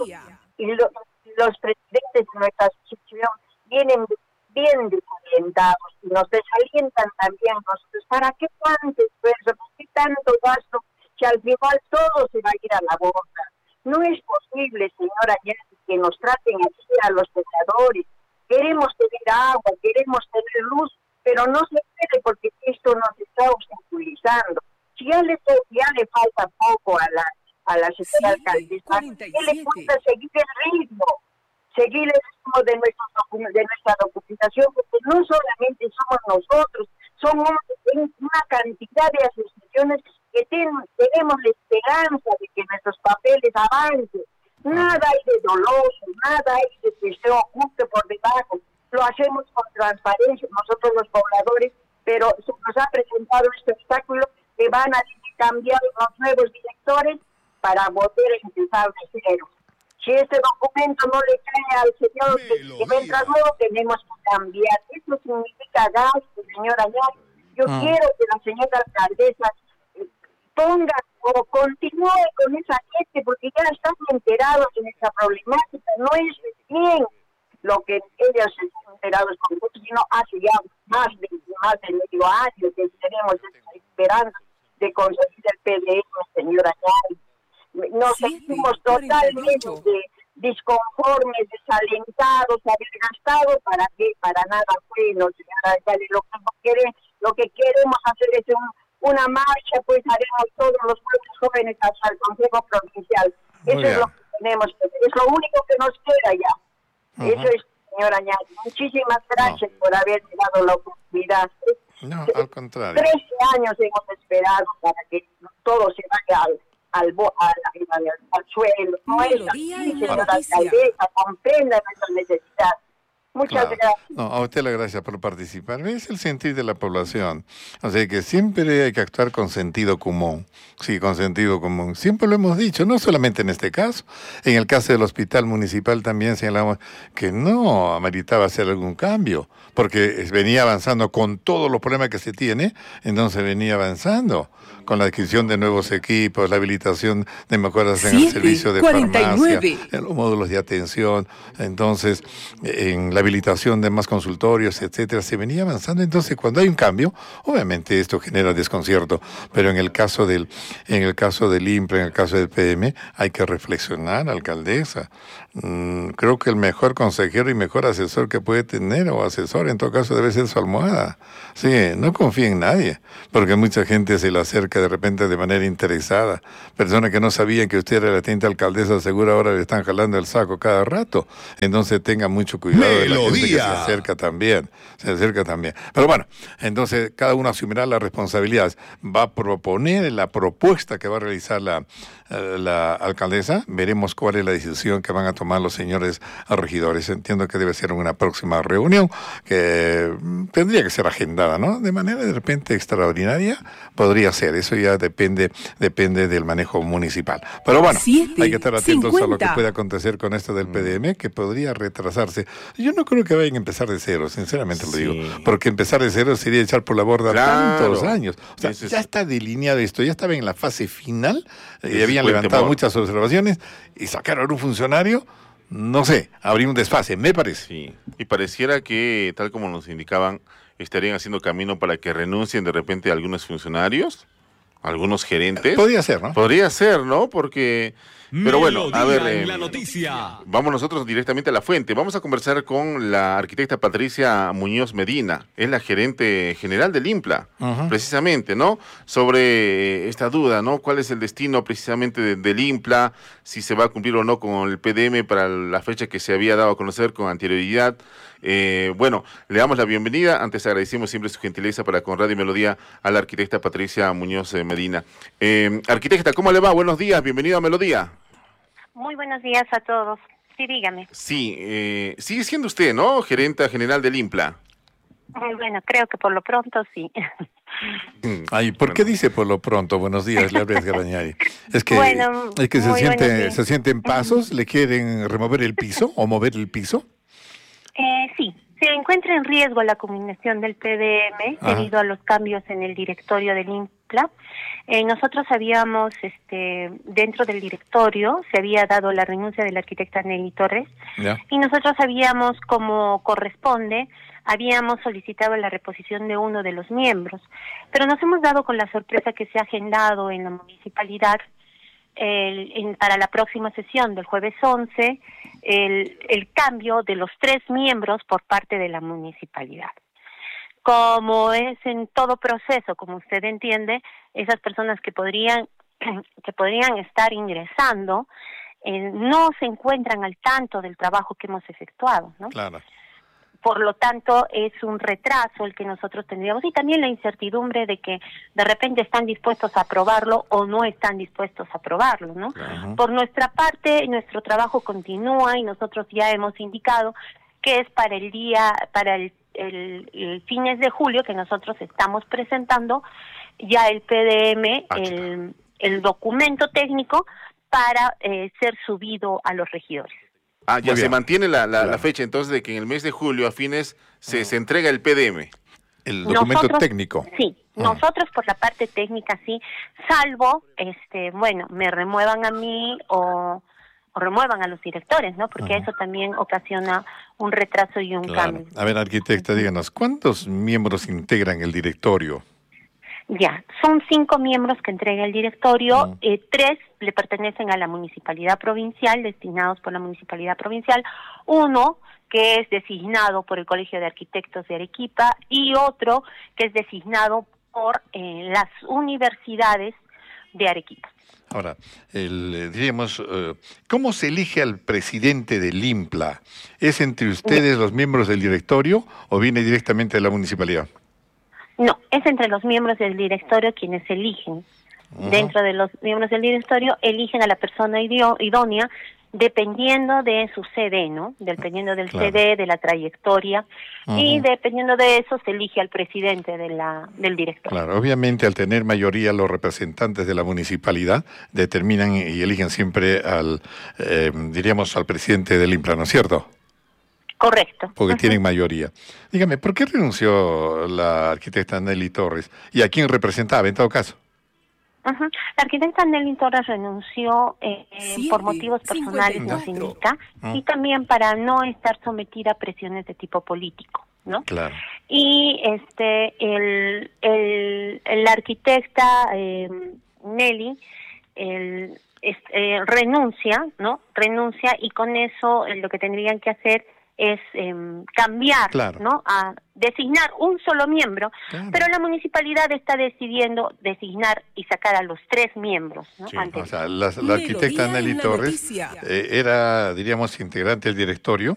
Y lo, los presidentes de nuestra asociación vienen bien desalientados y nos desalientan también nosotros. ¿Para qué tanto esfuerzo? ¿Para qué tanto gasto? Que al final todo se va a ir a la boca. No es posible, señora Yancy, que nos traten así a los pobladores. Queremos tener agua, queremos tener luz, pero no se puede porque esto nos está obstaculizando. Si ya le, ya le falta poco a la, a la señora alcaldesa, ¿qué le falta seguir el ritmo? Seguir el ritmo de, nuestros, de nuestra documentación, porque no solamente somos nosotros, somos una cantidad de asociaciones que ten, tenemos la esperanza de que nuestros papeles avancen. Nada hay de doloso, nada hay de que se oculte por debajo. Lo hacemos con transparencia nosotros los pobladores, pero se nos ha presentado este obstáculo que van a cambiar los nuevos directores para poder empezar de cero. Si este documento no le cae al señor que, que entra nuevo, tenemos que cambiar. Eso significa gasto, señora Ayala. Yo ah. quiero que la señora alcaldesa ponga o continúe con esa gente, porque ya están enterados de esa problemática. No es bien lo que ellos están enterados con nosotros, sino hace ya más de, más de medio año que tenemos esa esperanza de conseguir el P D M, señora Ayala. Nos sentimos totalmente disconformes, desalentados, haber gastado para qué, para nada bueno, señora. Lo que, no quiere, lo que queremos hacer es un, una marcha, pues haremos todos los pueblos jóvenes hasta el Consejo Provincial. Eso es lo que tenemos, es lo único que nos queda ya. Uh-huh. Eso es, señora Ñani. Muchísimas gracias no. por haber dado la oportunidad. No, al contrario. trece años hemos esperado para que todo se vaya al, al, al, al, al suelo. No es así, señora alcaldesa, comprenda nuestra necesidad. Muchas claro. gracias. No, a usted las gracias por participar. Es el sentir de la población. O sea que siempre hay que actuar con sentido común. Sí, con sentido común. Siempre lo hemos dicho, no solamente en este caso. En el caso del hospital municipal también señalamos que no ameritaba hacer algún cambio, porque venía avanzando con todos los problemas que se tiene, entonces venía avanzando con la adquisición de nuevos equipos, la habilitación de mejoras en el servicio de farmacia, en los módulos de atención, entonces en la habilitación de más consultorios, etcétera, se venía avanzando. Entonces, cuando hay un cambio, obviamente esto genera desconcierto, pero en el caso del en el caso del INPLA, en el caso del P M, hay que reflexionar, alcaldesa. Mm, creo que el mejor consejero y mejor asesor que puede tener, o asesor en todo caso, debe ser su almohada. Sí, no confíe en nadie, porque mucha gente se le acerca de repente de manera interesada. Personas que no sabían que usted era la teniente alcaldesa, seguro ahora le están jalando el saco cada rato. Entonces tenga mucho cuidado de la gente que se acerca también. Se acerca también. Pero bueno, entonces cada uno asumirá las responsabilidades. Va a proponer la propuesta que va a realizar la, la alcaldesa. Veremos cuál es la decisión que van a tomar los señores regidores. Entiendo que debe ser una próxima reunión que tendría que ser agendada, ¿no? De manera de repente extraordinaria podría ser. Eso ya depende depende del manejo municipal. Pero bueno, Siete, hay que estar atentos cincuenta. A lo que puede acontecer con esto del P D M, que podría retrasarse. Yo no creo que vayan a empezar de cero, sinceramente sí. lo digo, porque empezar de cero sería echar por la borda claro. tantos años. O sea, es... ya está delineado esto, ya estaba en la fase final, y eh, habían levantado temor. muchas observaciones, y sacaron a un funcionario, no sé, habría un desfase, me parece. Sí, y pareciera que, tal como nos indicaban, estarían haciendo camino para que renuncien de repente algunos funcionarios, algunos gerentes. Podría ser, ¿no? Podría ser, ¿no? Porque... Pero bueno, a ver, eh, la noticia. Vamos nosotros directamente a la fuente. Vamos a conversar con la arquitecta Patricia Muñoz Medina, es la gerente general del INPLA, uh-huh. precisamente, ¿no? Sobre esta duda, ¿no? ¿Cuál es el destino precisamente de, del INPLA? Si se va a cumplir o no con el P D M para la fecha que se había dado a conocer con anterioridad. Eh, bueno, le damos la bienvenida. Antes agradecemos siempre su gentileza para con Radio y Melodía a la arquitecta Patricia Muñoz Medina. Eh, arquitecta, ¿cómo le va? Buenos días, bienvenido a Melodía. Muy buenos días a todos. Sí, dígame. Sí, eh, sigue siendo usted, ¿no? Gerenta general del INPLA. Bueno, creo que por lo pronto sí. Ay, ¿por qué dice por lo pronto? Buenos días, le habla Garañari. Es que, bueno, es que se siente, se sienten pasos, ¿le quieren remover el piso o mover el piso? Eh, sí, se encuentra en riesgo la culminación del P D M Ajá. debido a los cambios en el directorio del INPLA. Eh, nosotros habíamos, este, dentro del directorio, se había dado la renuncia de la arquitecta Nelly Torres, ya. y nosotros habíamos, como corresponde, habíamos solicitado la reposición de uno de los miembros, pero nos hemos dado con la sorpresa que se ha agendado en la municipalidad el, en, para la próxima sesión del jueves once, el, el cambio de los tres miembros por parte de la municipalidad. Como es en todo proceso, como usted entiende, esas personas que podrían que podrían estar ingresando eh, no se encuentran al tanto del trabajo que hemos efectuado, ¿no? Claro. Por lo tanto, es un retraso el que nosotros tendríamos y también la incertidumbre de que de repente están dispuestos a aprobarlo o no están dispuestos a aprobarlo, ¿no? Uh-huh. Por nuestra parte, nuestro trabajo continúa y nosotros ya hemos indicado que es para el día, para el, el, el fines de julio que nosotros estamos presentando ya el P D M, ah, el, el documento técnico para eh, ser subido a los regidores. Ah, ya se mantiene la, la, la fecha entonces de que en el mes de julio a fines se, se entrega el P D M. El documento nosotros, técnico. Sí, ah. nosotros por la parte técnica sí, salvo, este, bueno, me remuevan a mí o, o remuevan a los directores, ¿no? Porque uh-huh. eso también ocasiona un retraso y un claro. cambio. A ver, arquitecta, díganos, ¿cuántos miembros integran el directorio? Ya, son cinco miembros que entrega el directorio, uh-huh. eh, tres le pertenecen a la municipalidad provincial, destinados por la municipalidad provincial, uno que es designado por el Colegio de Arquitectos de Arequipa, y otro que es designado por eh, las universidades, de Arequipa. Ahora, el, diríamos, uh, ¿cómo se elige al presidente del INPLA? ¿Es entre ustedes los miembros del directorio o viene directamente de la municipalidad? No, es entre los miembros del directorio quienes eligen. Uh-huh. Dentro de los miembros del directorio eligen a la persona idio- idónea dependiendo de su C D, ¿no? Dependiendo del claro. C D, de la trayectoria, uh-huh. y dependiendo de eso se elige al presidente de la, del directorio. Claro, obviamente al tener mayoría los representantes de la municipalidad determinan y eligen siempre al, eh, diríamos, al presidente del INPLA, ¿no es cierto? Correcto. Porque uh-huh. tienen mayoría. Dígame, ¿por qué renunció la arquitecta Nelly Torres? ¿Y a quién representaba en todo caso? Uh-huh. La arquitecta Nelly Torres renunció eh, sí, por motivos personales, nos indica, uh-huh. y también para no estar sometida a presiones de tipo político, ¿no? Claro. Y este el el, el arquitecta eh, Nelly el, este, eh, renuncia, ¿no? Renuncia y con eso eh, lo que tendrían que hacer es eh, cambiar, claro. ¿no? A designar un solo miembro, claro. pero la municipalidad está decidiendo designar y sacar a los tres miembros, ¿no? Sí, o sea, la, la arquitecta Nelly Torres eh, era, diríamos, integrante del directorio,